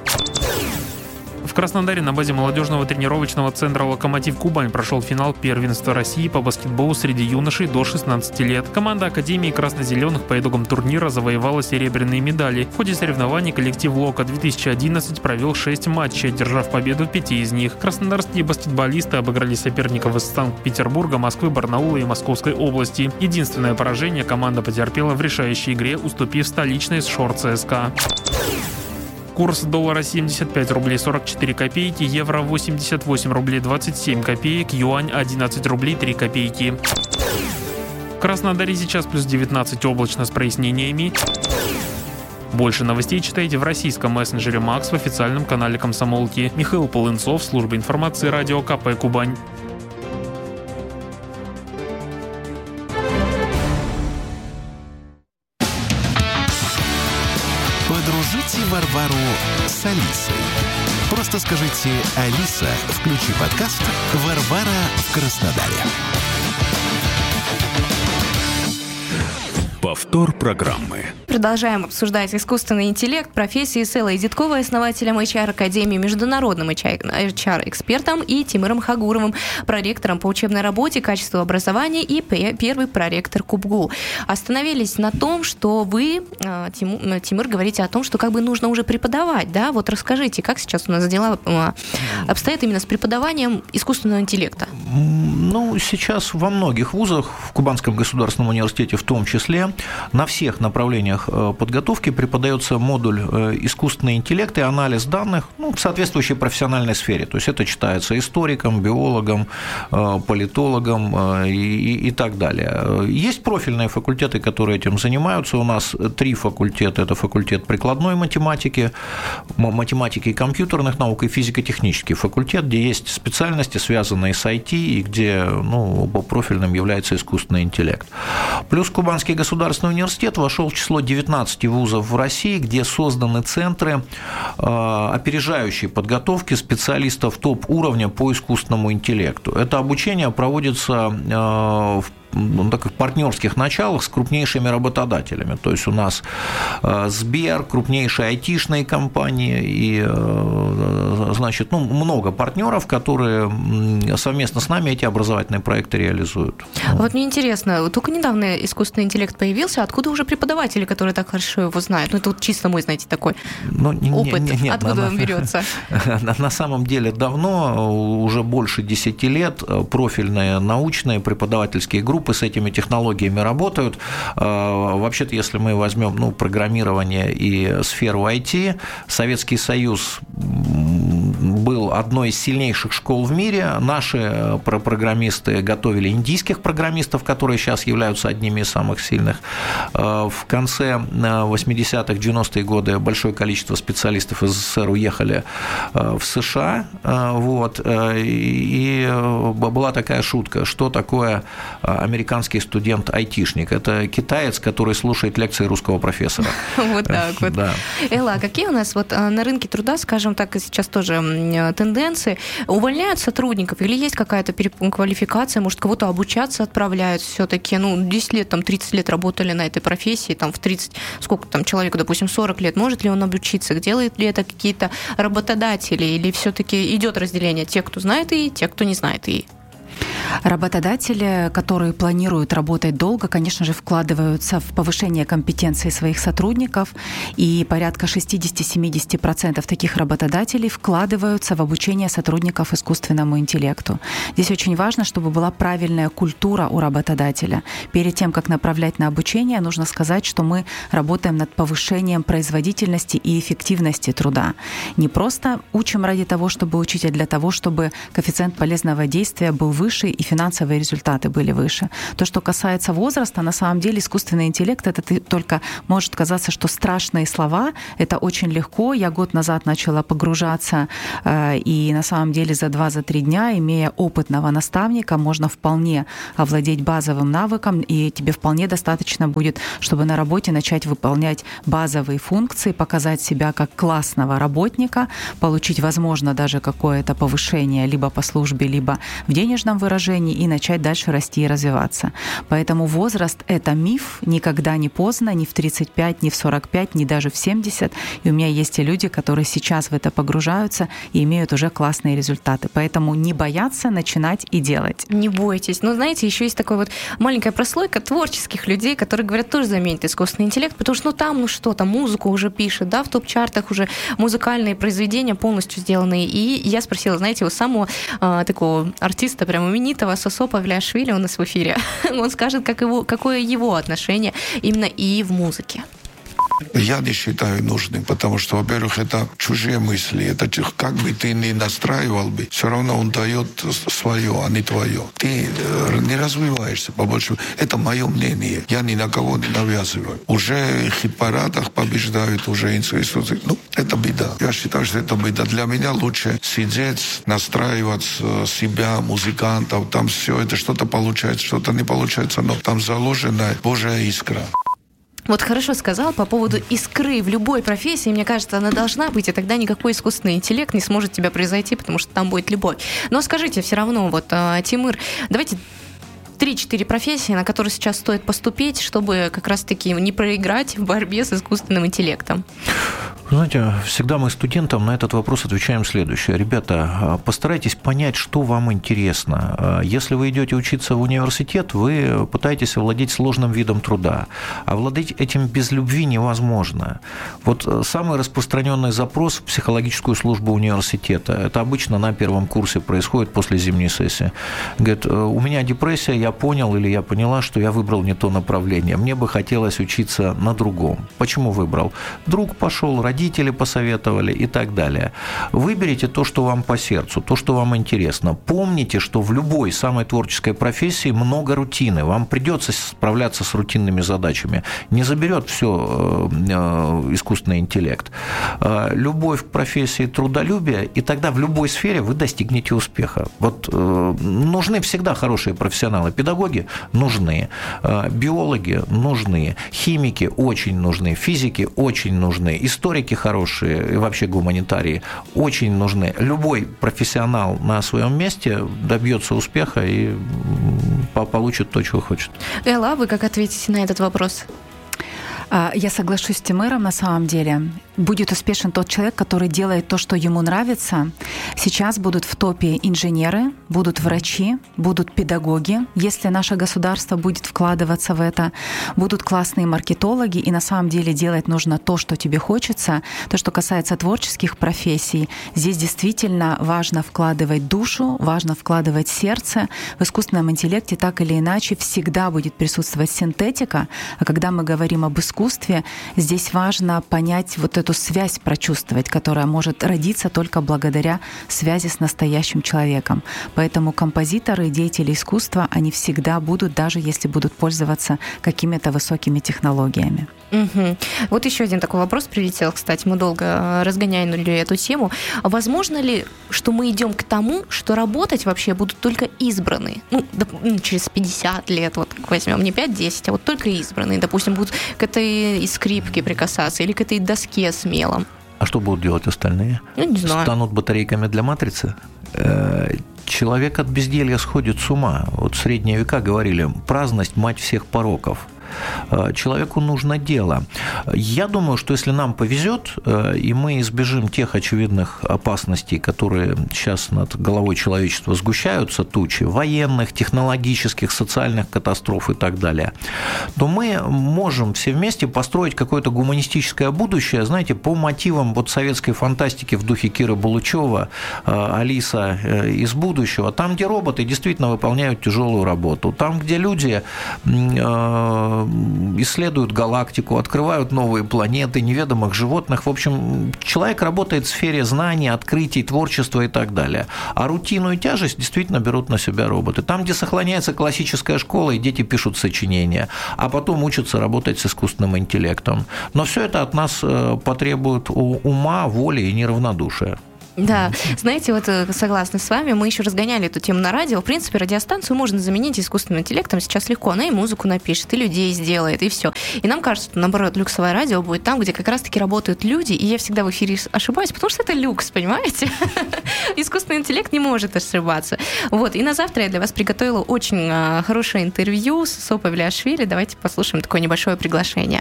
В Краснодаре на базе молодежного тренировочного центра «Локомотив Кубань» прошел финал первенства России по баскетболу среди юношей до шестнадцати лет. Команда Академии красно-зеленых по итогам турнира завоевала серебряные медали. В ходе соревнований коллектив «Лока-две тысячи одиннадцать» провел шесть матчей, одержав победу в пяти из них. Краснодарские баскетболисты обыграли соперников из Санкт-Петербурга, Москвы, Барнаула и Московской области. Единственное поражение команда потерпела в решающей игре, уступив столичной «Шор ЦСКА». Курс доллара семьдесят пять рублей сорок четыре копейки, евро восемьдесят восемь рублей двадцать семь копеек, юань одиннадцать рублей три копейки. В Краснодаре сейчас плюс девятнадцать, облачно с прояснениями. Больше новостей читайте в российском мессенджере Макс в официальном канале Комсомолки. Михаил Полынцов, служба информации, радио ка пэ Кубань. Подружите Варвару с Алисой. Просто скажите: Алиса, включи подкаст «Варвара в Краснодаре». Повтор программы. Продолжаем обсуждать искусственный интеллект, профессии с Эллой Дедковой, основателем эйч ар-академии, международным эйч ар-экспертом, и Тимуром Хагуровым, проректором по учебной работе, качеству образования и первый проректор КубГУ. Остановились на том, что вы, Тимур, Тимур, говорите о том, что как бы нужно уже преподавать, да? Вот расскажите, как сейчас у нас дела обстоят именно с преподаванием искусственного интеллекта? Ну, сейчас во многих вузах, в Кубанском государственном университете в том числе, на всех направлениях подготовки преподается модуль искусственный интеллект и анализ данных, ну, в соответствующей профессиональной сфере. То есть это читается историком, биологом, политологом и, и, и так далее. Есть профильные факультеты, которые этим занимаются. У нас три факультета. Это факультет прикладной математики, математики и компьютерных наук и физико-технический факультет, где есть специальности, связанные с ай ти, и где, ну, профильным является искусственный интеллект. Плюс Кубанский государственный университет вошел в число девятнадцати вузов в России, где созданы центры опережающей подготовки специалистов топ-уровня по искусственному интеллекту. Это обучение проводится в на таких партнерских началах с крупнейшими работодателями. То есть у нас Сбер, крупнейшие айтишные компании и, значит, ну, много партнеров, которые совместно с нами эти образовательные проекты реализуют. Вот мне интересно, только недавно искусственный интеллект появился, откуда уже преподаватели, которые так хорошо его знают? Ну, это вот чисто мой, знаете, такой ну, опыт. Не, не, нет, откуда на, он берется? На, на самом деле давно, уже больше десяти лет, профильные научные преподавательские группы с этими технологиями работают. Вообще-то, если мы возьмем, ну, программирование и сферу ай ти, Советский Союз был был одной из сильнейших школ в мире. Наши программисты готовили индийских программистов, которые сейчас являются одними из самых сильных. В конце восьмидесятых, девяностые годы большое количество специалистов из СССР уехали в США. Вот. И была такая шутка, что такое американский студент-айтишник. Это китаец, который слушает лекции русского профессора. Вот так вот. Да. Элла, какие у нас вот на рынке труда, скажем так, сейчас тоже тенденции? Увольняют сотрудников или есть какая-то переквалификация? Может, кого-то обучаться отправляют все-таки? Ну, десять лет, там, тридцать лет работали на этой профессии, там, в тридцать, сколько там человеку, допустим, сорок лет, может ли он обучиться? Делают ли это какие-то работодатели? Или все-таки идет разделение тех, кто знает ИИ, тех, кто не знает ИИ? Работодатели, которые планируют работать долго, конечно же, вкладываются в повышение компетенции своих сотрудников, и порядка шестьдесят-семьдесят процентов таких работодателей вкладываются в обучение сотрудников искусственному интеллекту. Здесь очень важно, чтобы была правильная культура у работодателя. Перед тем, как направлять на обучение, нужно сказать, что мы работаем над повышением производительности и эффективности труда. Не просто учим ради того, чтобы учить, а для того, чтобы коэффициент полезного действия был выше и финансовые результаты были выше. То, что касается возраста, на самом деле искусственный интеллект, это только может казаться, что страшные слова, это очень легко. Я год назад начала погружаться, и на самом деле за два-три дня, имея опытного наставника, можно вполне овладеть базовым навыком, и тебе вполне достаточно будет, чтобы на работе начать выполнять базовые функции, показать себя как классного работника, получить, возможно, даже какое-то повышение либо по службе, либо в денежном выражении, и начать дальше расти и развиваться. Поэтому возраст — это миф, никогда не поздно, ни в тридцать пять, ни в сорок пять, ни даже в семьдесят. И у меня есть и люди, которые сейчас в это погружаются и имеют уже классные результаты. Поэтому не бояться начинать и делать. Не бойтесь. Но знаете, еще есть такая вот маленькая прослойка творческих людей, которые говорят, тоже заменит искусственный интеллект, потому что ну там, ну что, там музыку уже пишет, да, в топ-чартах уже музыкальные произведения полностью сделанные. И я спросила, знаете, у самого э, такого артиста, прям именитого, Сосо Павлиашвили, у нас в эфире, он скажет, как его, какое его отношение именно и в музыке. Я не считаю нужным, потому что, во-первых, это чужие мысли. Это как бы ты ни настраивал бы, все равно он дает свое, а не твое. Ты не развиваешься побольше. Это мое мнение. Я ни на кого не навязываю. Уже в хит-парадах побеждают уже институты. Ну, это беда. Я считаю, что это беда. Для меня лучше сидеть, настраивать себя, музыкантов. Там все это что-то получается, что-то не получается, но там заложена Божья искра. Вот хорошо сказал по поводу искры в любой профессии. Мне кажется, она должна быть, и тогда никакой искусственный интеллект не сможет тебя произойти, потому что там будет любовь. Но скажите все равно, вот, Тимур, давайте три-четыре профессии, на которые сейчас стоит поступить, чтобы как раз-таки не проиграть в борьбе с искусственным интеллектом. Знаете, всегда мы студентам на этот вопрос отвечаем следующее. Ребята, постарайтесь понять, что вам интересно. Если вы идете учиться в университет, вы пытаетесь овладеть сложным видом труда. Овладеть этим без любви невозможно. Вот самый распространенный запрос в психологическую службу университета, это обычно на первом курсе происходит после зимней сессии. Говорит, у меня депрессия, я понял или я поняла, что я выбрал не то направление. Мне бы хотелось учиться на другом. Почему выбрал? Друг пошел, родители посоветовали и так далее. Выберите то, что вам по сердцу, то, что вам интересно. Помните, что в любой самой творческой профессии много рутины. Вам придется справляться с рутинными задачами. Не заберет все искусственный интеллект. Любовь к профессии, трудолюбие, и тогда в любой сфере вы достигнете успеха. Вот нужны всегда хорошие профессионалы. Педагоги нужны, биологи нужны, химики очень нужны, физики очень нужны, историки хорошие и вообще гуманитарии очень нужны. Любой профессионал на своем месте добьется успеха и получит то, чего хочет. Элла, вы как ответите на этот вопрос? Я соглашусь с Тимуром, на самом деле. Будет успешен тот человек, который делает то, что ему нравится. Сейчас будут в топе инженеры, будут врачи, будут педагоги. Если наше государство будет вкладываться в это, будут классные маркетологи, и на самом деле делать нужно то, что тебе хочется. То, что касается творческих профессий, здесь действительно важно вкладывать душу, важно вкладывать сердце. В искусственном интеллекте так или иначе всегда будет присутствовать синтетика. А когда мы говорим об искусстве, искусстве, здесь важно понять вот эту связь, прочувствовать, которая может родиться только благодаря связи с настоящим человеком. Поэтому композиторы, деятели искусства, они всегда будут, даже если будут пользоваться какими-то высокими технологиями. Угу. Вот еще один такой вопрос прилетел, кстати, мы долго разгоняли эту тему. Возможно ли, что мы идем к тому, что работать вообще будут только избранные? Ну, через пятьдесят лет, вот возьмем, не пять-десять, а вот только избранные, допустим, будут к этой скрипке прикасаться или к этой доске с мелом. А что будут делать остальные? Я не знаю. Станут батарейками для матрицы? Человек от безделья сходит с ума. Вот в средние века говорили: праздность – мать всех пороков. Человеку нужно дело. Я думаю, что если нам повезет, и мы избежим тех очевидных опасностей, которые сейчас над головой человечества сгущаются, тучи военных, технологических, социальных катастроф и так далее, то мы можем все вместе построить какое-то гуманистическое будущее, знаете, по мотивам вот советской фантастики в духе Киры Булычева, Алиса из будущего, там, где роботы действительно выполняют тяжелую работу, там, где люди исследуют галактику, открывают новые планеты, неведомых животных. В общем, человек работает в сфере знаний, открытий, творчества и так далее. А рутину и тяжесть действительно берут на себя роботы. Там, где сохраняется классическая школа, и дети пишут сочинения, а потом учатся работать с искусственным интеллектом. Но все это от нас потребует ума, воли и неравнодушия. Да, знаете, вот согласна с вами, мы еще разгоняли эту тему на радио. В принципе, радиостанцию можно заменить искусственным интеллектом сейчас легко. Она и музыку напишет, и людей сделает, и все. И нам кажется, что, наоборот, люксовое радио будет там, где как раз-таки работают люди, и я всегда в эфире ошибаюсь, потому что это люкс, понимаете? Искусственный интеллект не может ошибаться. Вот, и на завтра я для вас приготовила очень хорошее интервью с Сопой Влиашвили. Давайте послушаем такое небольшое приглашение.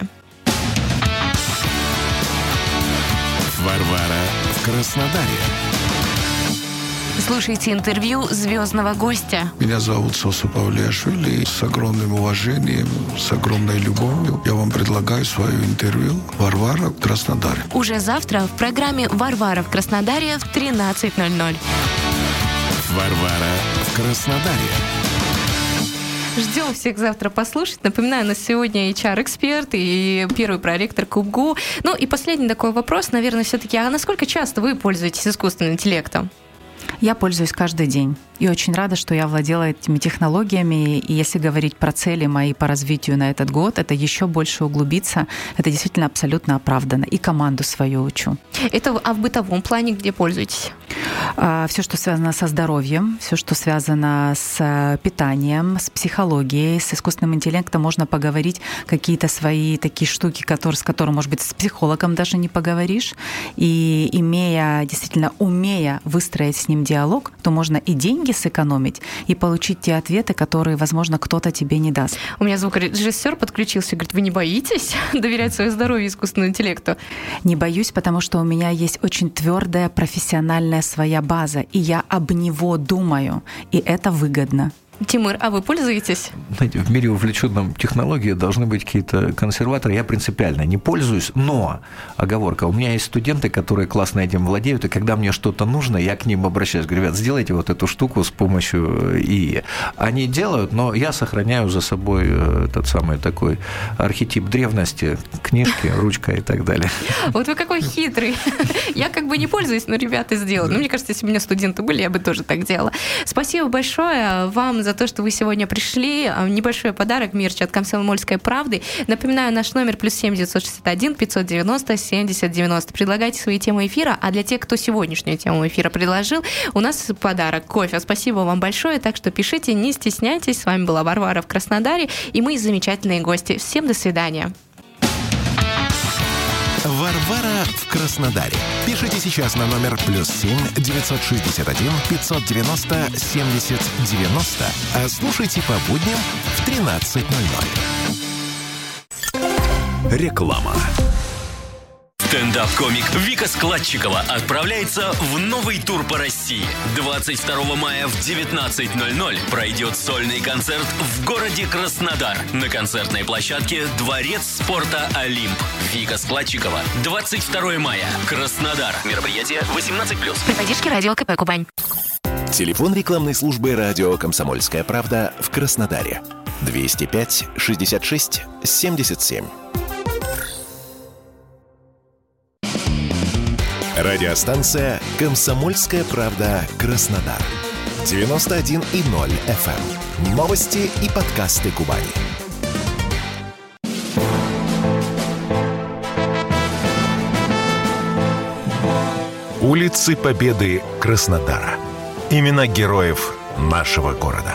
Варвара в Краснодаре. Слушайте интервью звездного гостя. Меня зовут Сосо Павлиашвили. С огромным уважением, с огромной любовью я вам предлагаю свое интервью «Варвара в Краснодаре». Уже завтра в программе «Варвара в Краснодаре» в тринадцать ноль ноль. Варвара в Краснодаре. Ждем всех завтра послушать. Напоминаю, у нас сегодня эйч ар-эксперт и первый проректор КубГУ. Ну и последний такой вопрос, наверное, все-таки, а насколько часто вы пользуетесь искусственным интеллектом? Я пользуюсь каждый день. И очень рада, что я владела этими технологиями. И если говорить про цели мои по развитию на этот год, это еще больше углубиться. Это действительно абсолютно оправданно. И команду свою учу. Это а в бытовом плане где пользуетесь? Все, что связано со здоровьем, все, что связано с питанием, с психологией, с искусственным интеллектом, можно поговорить какие-то свои такие штуки, которые, с которыми, может быть, с психологом даже не поговоришь. И имея, действительно, умея выстроить с ним диалог, то можно и деньги сэкономить, и получить те ответы, которые, возможно, кто-то тебе не даст. У меня звукорежиссер подключился и говорит: вы не боитесь доверять свое здоровье искусственному интеллекту? Не боюсь, потому что у меня есть очень твердая профессиональная своя база, и я об него думаю, и это выгодно. Тимур, а вы пользуетесь? Знаете, в мире, увлеченном технологией, должны быть какие-то консерваторы. Я принципиально не пользуюсь, но, оговорка, у меня есть студенты, которые классно этим владеют, и когда мне что-то нужно, я к ним обращаюсь. Говорю: ребят, сделайте вот эту штуку с помощью ИИ. Они делают, но я сохраняю за собой этот самый такой архетип древности, книжки, ручка и так далее. Вот вы какой хитрый. Я как бы не пользуюсь, но ребята сделают. Ну, мне кажется, если бы у меня студенты были, я бы тоже так делала. Спасибо большое вам за то, что вы сегодня пришли. Небольшой подарок, мерч от «Комсомольской правды». Напоминаю, наш номер плюс семь девятьсот шестьдесят один пятьсот девяносто семьдесят девяносто. Предлагайте свои темы эфира, а для тех, кто сегодняшнюю тему эфира предложил, у нас подарок — кофе. Спасибо вам большое, так что пишите, не стесняйтесь. С вами была Варвара в Краснодаре и мы замечательные гости. Всем до свидания. Варвара в Краснодаре. Пишите сейчас на номер плюс семь девятьсот шестьдесят один пятьсот девяносто семьдесят девяносто, а слушайте по будням в тринадцать ноль ноль. Реклама. Стендап-комик Вика Складчикова отправляется в новый тур по России. двадцать второго мая в девятнадцать ноль ноль пройдет сольный концерт в городе Краснодар на концертной площадке «Дворец спорта Олимп». Вика Складчикова. двадцать второго мая. Краснодар. Мероприятие восемнадцать плюс. При поддержке радио КП «Кубань». Телефон рекламной службы радио «Комсомольская правда» в Краснодаре. двести пять шестьдесят шесть семьдесят семь. Радиостанция «Комсомольская правда» Краснодар. девяносто один и ноль эф эм. Новости и подкасты Кубани. Улицы Победы Краснодара. Имена героев нашего города.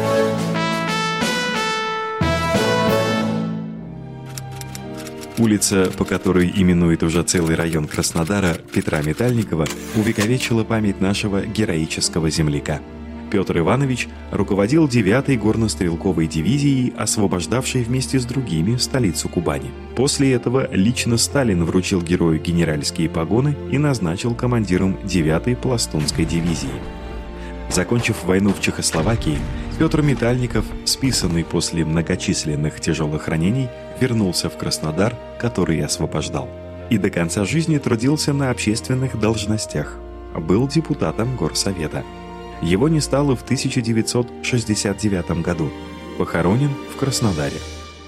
Улица, по которой именует уже целый район Краснодара, Петра Метальникова, увековечила память нашего героического земляка. Петр Иванович руководил девятой горнострелковой дивизией, освобождавшей вместе с другими столицу Кубани. После этого лично Сталин вручил герою генеральские погоны и назначил командиром девятой пластунской дивизии. Закончив войну в Чехословакии, Петр Метальников, списанный после многочисленных тяжелых ранений, вернулся в Краснодар, который освобождал. И до конца жизни трудился на общественных должностях. Был депутатом Горсовета. Его не стало в тысяча девятьсот шестьдесят девятом году. Похоронен в Краснодаре.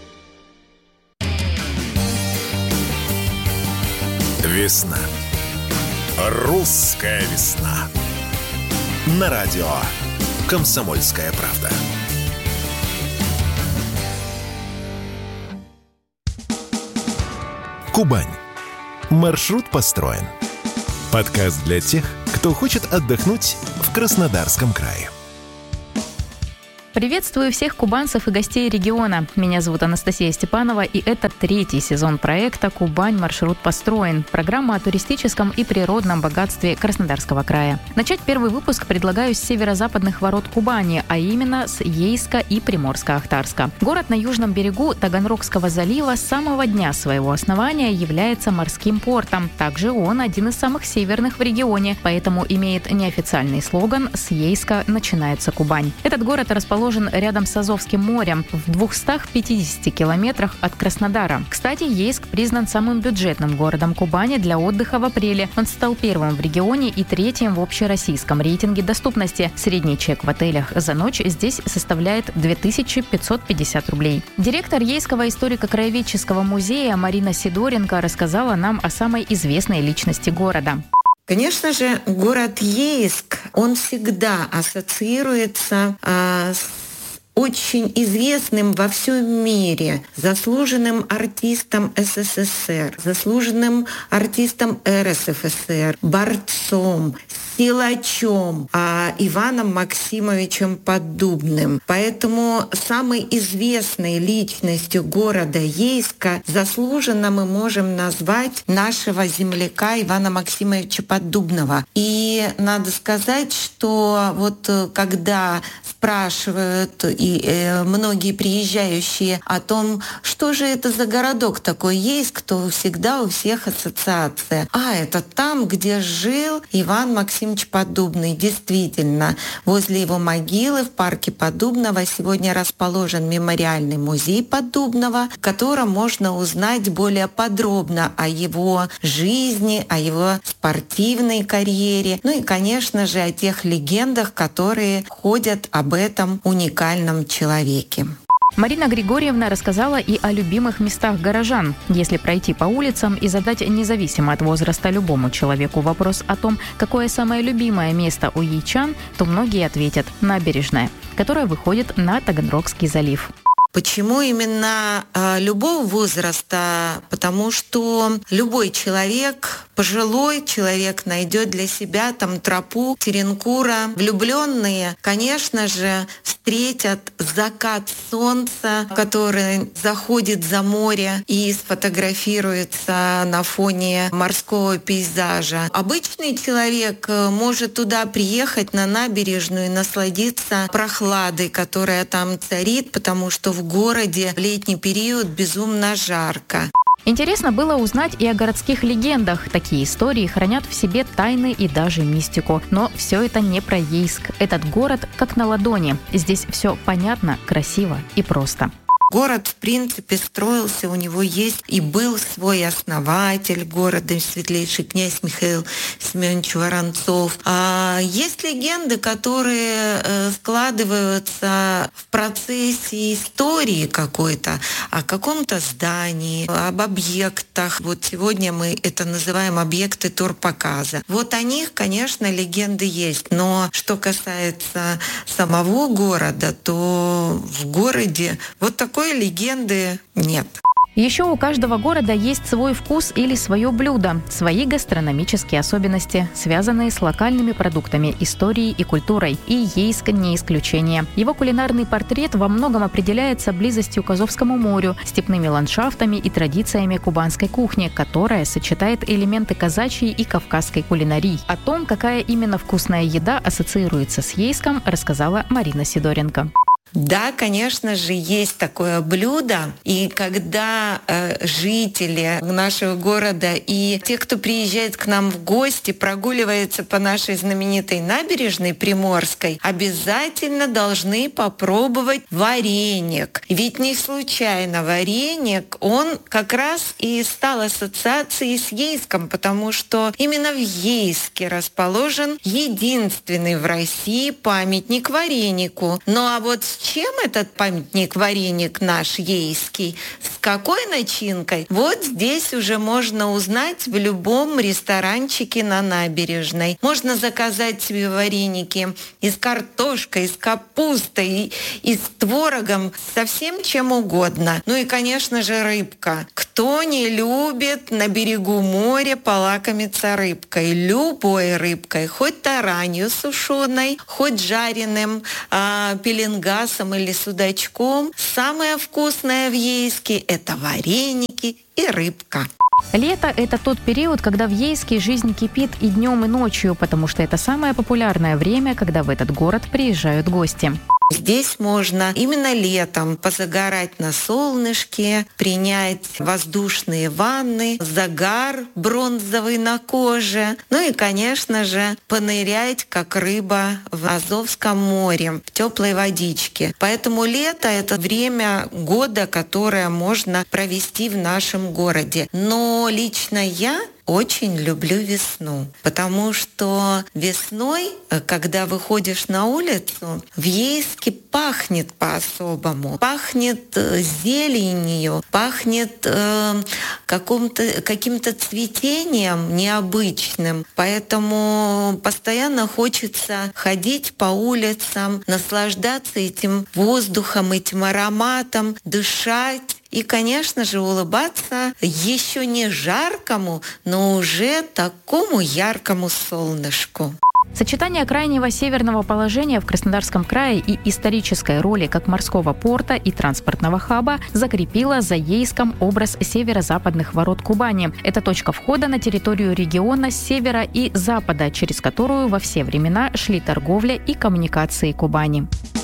Весна. Русская весна. На радио «Комсомольская правда». Кубань. Маршрут построен. Подкаст для тех, кто хочет отдохнуть в Краснодарском крае. Приветствую всех кубанцев и гостей региона. Меня зовут Анастасия Степанова, и это третий сезон проекта «Кубань. Маршрут построен». Программа о туристическом и природном богатстве Краснодарского края. Начать первый выпуск предлагаю с северо-западных ворот Кубани, а именно с Ейска и Приморско-Ахтарска. Город на южном берегу Таганрогского залива с самого дня своего основания является морским портом. Также он один из самых северных в регионе, поэтому имеет неофициальный слоган «С Ейска начинается Кубань». Этот город расположен рядом с Азовским морем, в двухстах пятидесяти километрах от Краснодара. Кстати, Ейск признан самым бюджетным городом Кубани для отдыха в апреле. Он стал первым в регионе и третьим в общероссийском рейтинге доступности. Средний чек в отелях за ночь здесь составляет две тысячи пятьсот пятьдесят рублей. Директор Ейского историко-краеведческого музея Марина Сидоренко рассказала нам о самой известной личности города. Конечно же, город Ейск, он всегда ассоциируется а, с очень известным во всем мире заслуженным артистом эс эс эс эр, заслуженным артистом эр эс эф эс эр, борцом, силачом, а Иваном Максимовичем Поддубным. Поэтому самой известной личностью города Ейска заслуженно мы можем назвать нашего земляка Ивана Максимовича Поддубного. И надо сказать, что вот когда спрашивают и э, многие приезжающие о том, что же это за городок такой Ейск, то всегда у всех ассоциация. А, это там, где жил Иван Максимович Поддубный. Действительно, возле его могилы в парке Поддубного сегодня расположен мемориальный музей Поддубного, в котором можно узнать более подробно о его жизни, о его спортивной карьере, ну и, конечно же, о тех легендах, которые ходят об этом уникальном человеке. Марина Григорьевна рассказала и о любимых местах горожан. Если пройти по улицам и задать независимо от возраста любому человеку вопрос о том, какое самое любимое место у ейчан, то многие ответят «набережная», которая выходит на Таганрогский залив. Почему именно э, любого возраста? Потому что любой человек, пожилой человек, найдет для себя там тропу Теренкура. Влюбленные, конечно же, встретят закат солнца, который заходит за море и сфотографируется на фоне морского пейзажа. Обычный человек может туда приехать на набережную и насладиться прохладой, которая там царит, потому что в городе в летний период безумно жарко. Интересно было узнать и о городских легендах. Такие истории хранят в себе тайны и даже мистику. Но все это не про Ейск. Этот город как на ладони. Здесь все понятно, красиво и просто. Город, в принципе, строился, у него есть и был свой основатель города, светлейший князь Михаил Семенович Воронцов. А есть легенды, которые складываются в процессе истории какой-то, о каком-то здании, об объектах. Вот сегодня мы это называем объекты турпоказа. Вот о них, конечно, легенды есть. Но что касается самого города, то в городе вот такой Такой легенды нет. Еще у каждого города есть свой вкус или свое блюдо, свои гастрономические особенности, связанные с локальными продуктами, историей и культурой. И Ейск не исключение. Его кулинарный портрет во многом определяется близостью к Азовскому морю, степными ландшафтами и традициями кубанской кухни, которая сочетает элементы казачьей и кавказской кулинарий. О том, какая именно вкусная еда ассоциируется с Ейском, рассказала Марина Сидоренко. Да, конечно же, есть такое блюдо. И когда э, жители нашего города и те, кто приезжает к нам в гости, прогуливаются по нашей знаменитой набережной Приморской, обязательно должны попробовать вареник. Ведь не случайно вареник, он как раз и стал ассоциацией с Ейском, потому что именно в Ейске расположен единственный в России памятник варенику. Ну а вот с чем этот памятник-вареник наш ейский? С какой начинкой? Вот здесь уже можно узнать в любом ресторанчике на набережной. Можно заказать себе вареники и с картошкой, и с капустой, и с творогом, со всем чем угодно. Ну и, конечно же, рыбка. Кто не любит на берегу моря полакомиться рыбкой? Любой рыбкой. Хоть таранью сушеной, хоть жареным а, пеленгасом или судачком. Самое вкусное в Ейске – это вареники и рыбка. Лето – это тот период, когда в Ейске жизнь кипит и днем, и ночью, потому что это самое популярное время, когда в этот город приезжают гости. Здесь можно именно летом позагорать на солнышке, принять воздушные ванны, загар бронзовый на коже. Ну и, конечно же, понырять, как рыба в Азовском море, в теплой водичке. Поэтому лето – это время года, которое можно провести в нашем городе. Но лично я очень люблю весну, потому что весной, когда выходишь на улицу, в Ейске пахнет по-особому. Пахнет зеленью, пахнет э, каким-то, каким-то цветением необычным. Поэтому постоянно хочется ходить по улицам, наслаждаться этим воздухом, этим ароматом, дышать. И, конечно же, улыбаться еще не жаркому, но уже такому яркому солнышку. Сочетание крайнего северного положения в Краснодарском крае и исторической роли как морского порта и транспортного хаба закрепило за Ейском образ северо-западных ворот Кубани. Это точка входа на территорию региона с севера и запада, через которую во все времена шли торговля и коммуникации Кубани.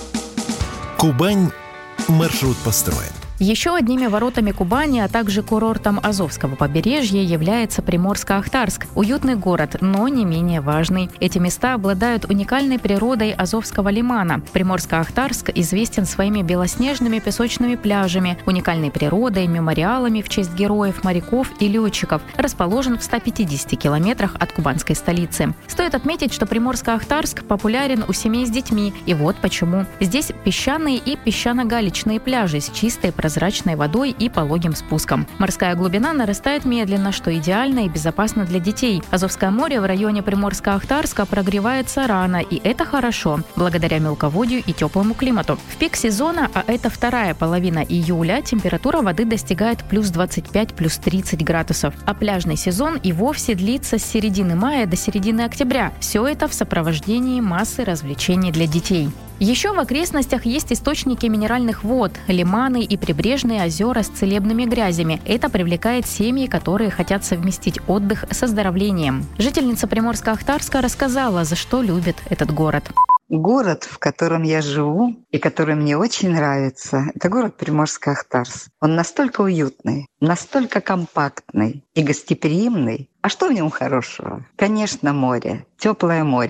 Кубань. Маршрут построен. Еще одними воротами Кубани, а также курортом Азовского побережья является Приморско-Ахтарск. Уютный город, но не менее важный. Эти места обладают уникальной природой Азовского лимана. Приморско-Ахтарск известен своими белоснежными песочными пляжами, уникальной природой, мемориалами в честь героев, моряков и летчиков. Расположен в ста пятидесяти километрах от кубанской столицы. Стоит отметить, что Приморско-Ахтарск популярен у семей с детьми. И вот почему. Здесь песчаные и песчано-галечные пляжи с чистой прозрачной водой и пологим спуском. Морская глубина нарастает медленно, что идеально и безопасно для детей. Азовское море в районе Приморско-Ахтарска прогревается рано, и это хорошо, благодаря мелководью и теплому климату. В пик сезона, а это вторая половина июля, температура воды достигает плюс двадцать пять, плюс тридцать градусов. А пляжный сезон и вовсе длится с середины мая до середины октября. Все это в сопровождении массы развлечений для детей. Еще в окрестностях есть источники минеральных вод, лиманы и прибрежные озера с целебными грязями. Это привлекает семьи, которые хотят совместить отдых с оздоровлением. Жительница Приморско-Ахтарска рассказала, за что любит этот город. Город, в котором я живу и который мне очень нравится, это город Приморско-Ахтарск. Он настолько уютный, настолько компактный и гостеприимный. А что в нем хорошего? Конечно, море, теплое море.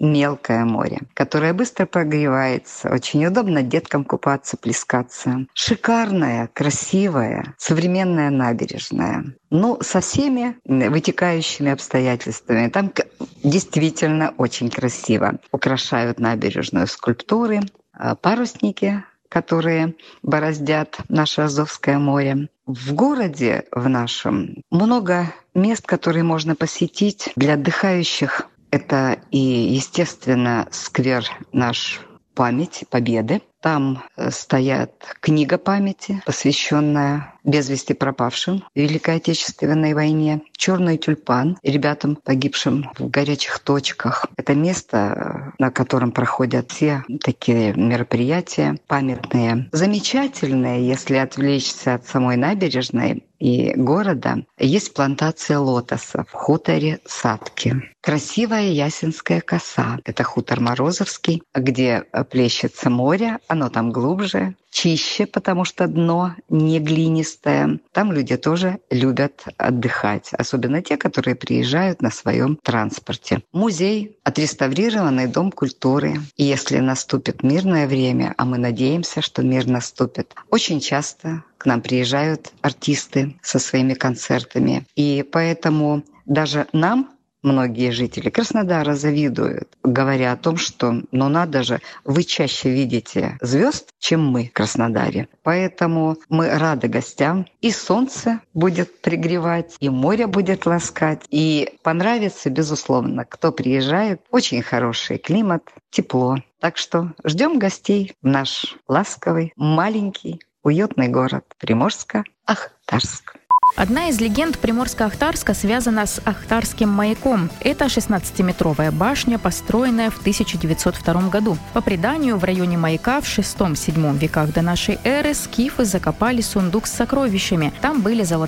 мелкое море, которое быстро прогревается, очень удобно деткам купаться, плескаться. Шикарная, красивая, современная набережная. Ну, со всеми вытекающими обстоятельствами. Там действительно очень красиво. Украшают набережную скульптуры, парусники, которые бороздят наше Азовское море. В городе в нашем много мест, которые можно посетить для отдыхающих. Это и, естественно, сквер наш «Память Победы». Там стоят книга памяти, посвященная без вести пропавшим в Великой Отечественной войне. «Черный тюльпан» ребятам, погибшим в горячих точках. Это место, на котором проходят все такие мероприятия памятные. Замечательные, если отвлечься от самой набережной и города, есть плантация лотоса в хуторе Садки. Красивая Ясенская коса. Это хутор Морозовский, где плещется море. Оно там глубже, чище, потому что дно не глинистое. Там люди тоже любят отдыхать, особенно те, которые приезжают на своем транспорте. Музей, отреставрированный дом культуры. И если наступит мирное время, а мы надеемся, что мир наступит, очень часто к нам приезжают артисты со своими концертами. И поэтому даже нам многие жители Краснодара завидуют, говоря о том, что ну надо же, вы чаще видите звезд, чем мы в Краснодаре. Поэтому мы рады гостям. И солнце будет пригревать, и море будет ласкать. И понравится, безусловно, кто приезжает. Очень хороший климат, тепло. Так что ждем гостей в наш ласковый, маленький, уютный город Приморско-Ахтарск. Одна из легенд Приморско-Ахтарска связана с Ахтарским маяком. Это шестнадцатиметровая башня, построенная в тысяча девятьсот втором году. По преданию, в районе маяка в шестом-седьмом веках до нашей эры скифы закопали сундук с сокровищами. Там были золотые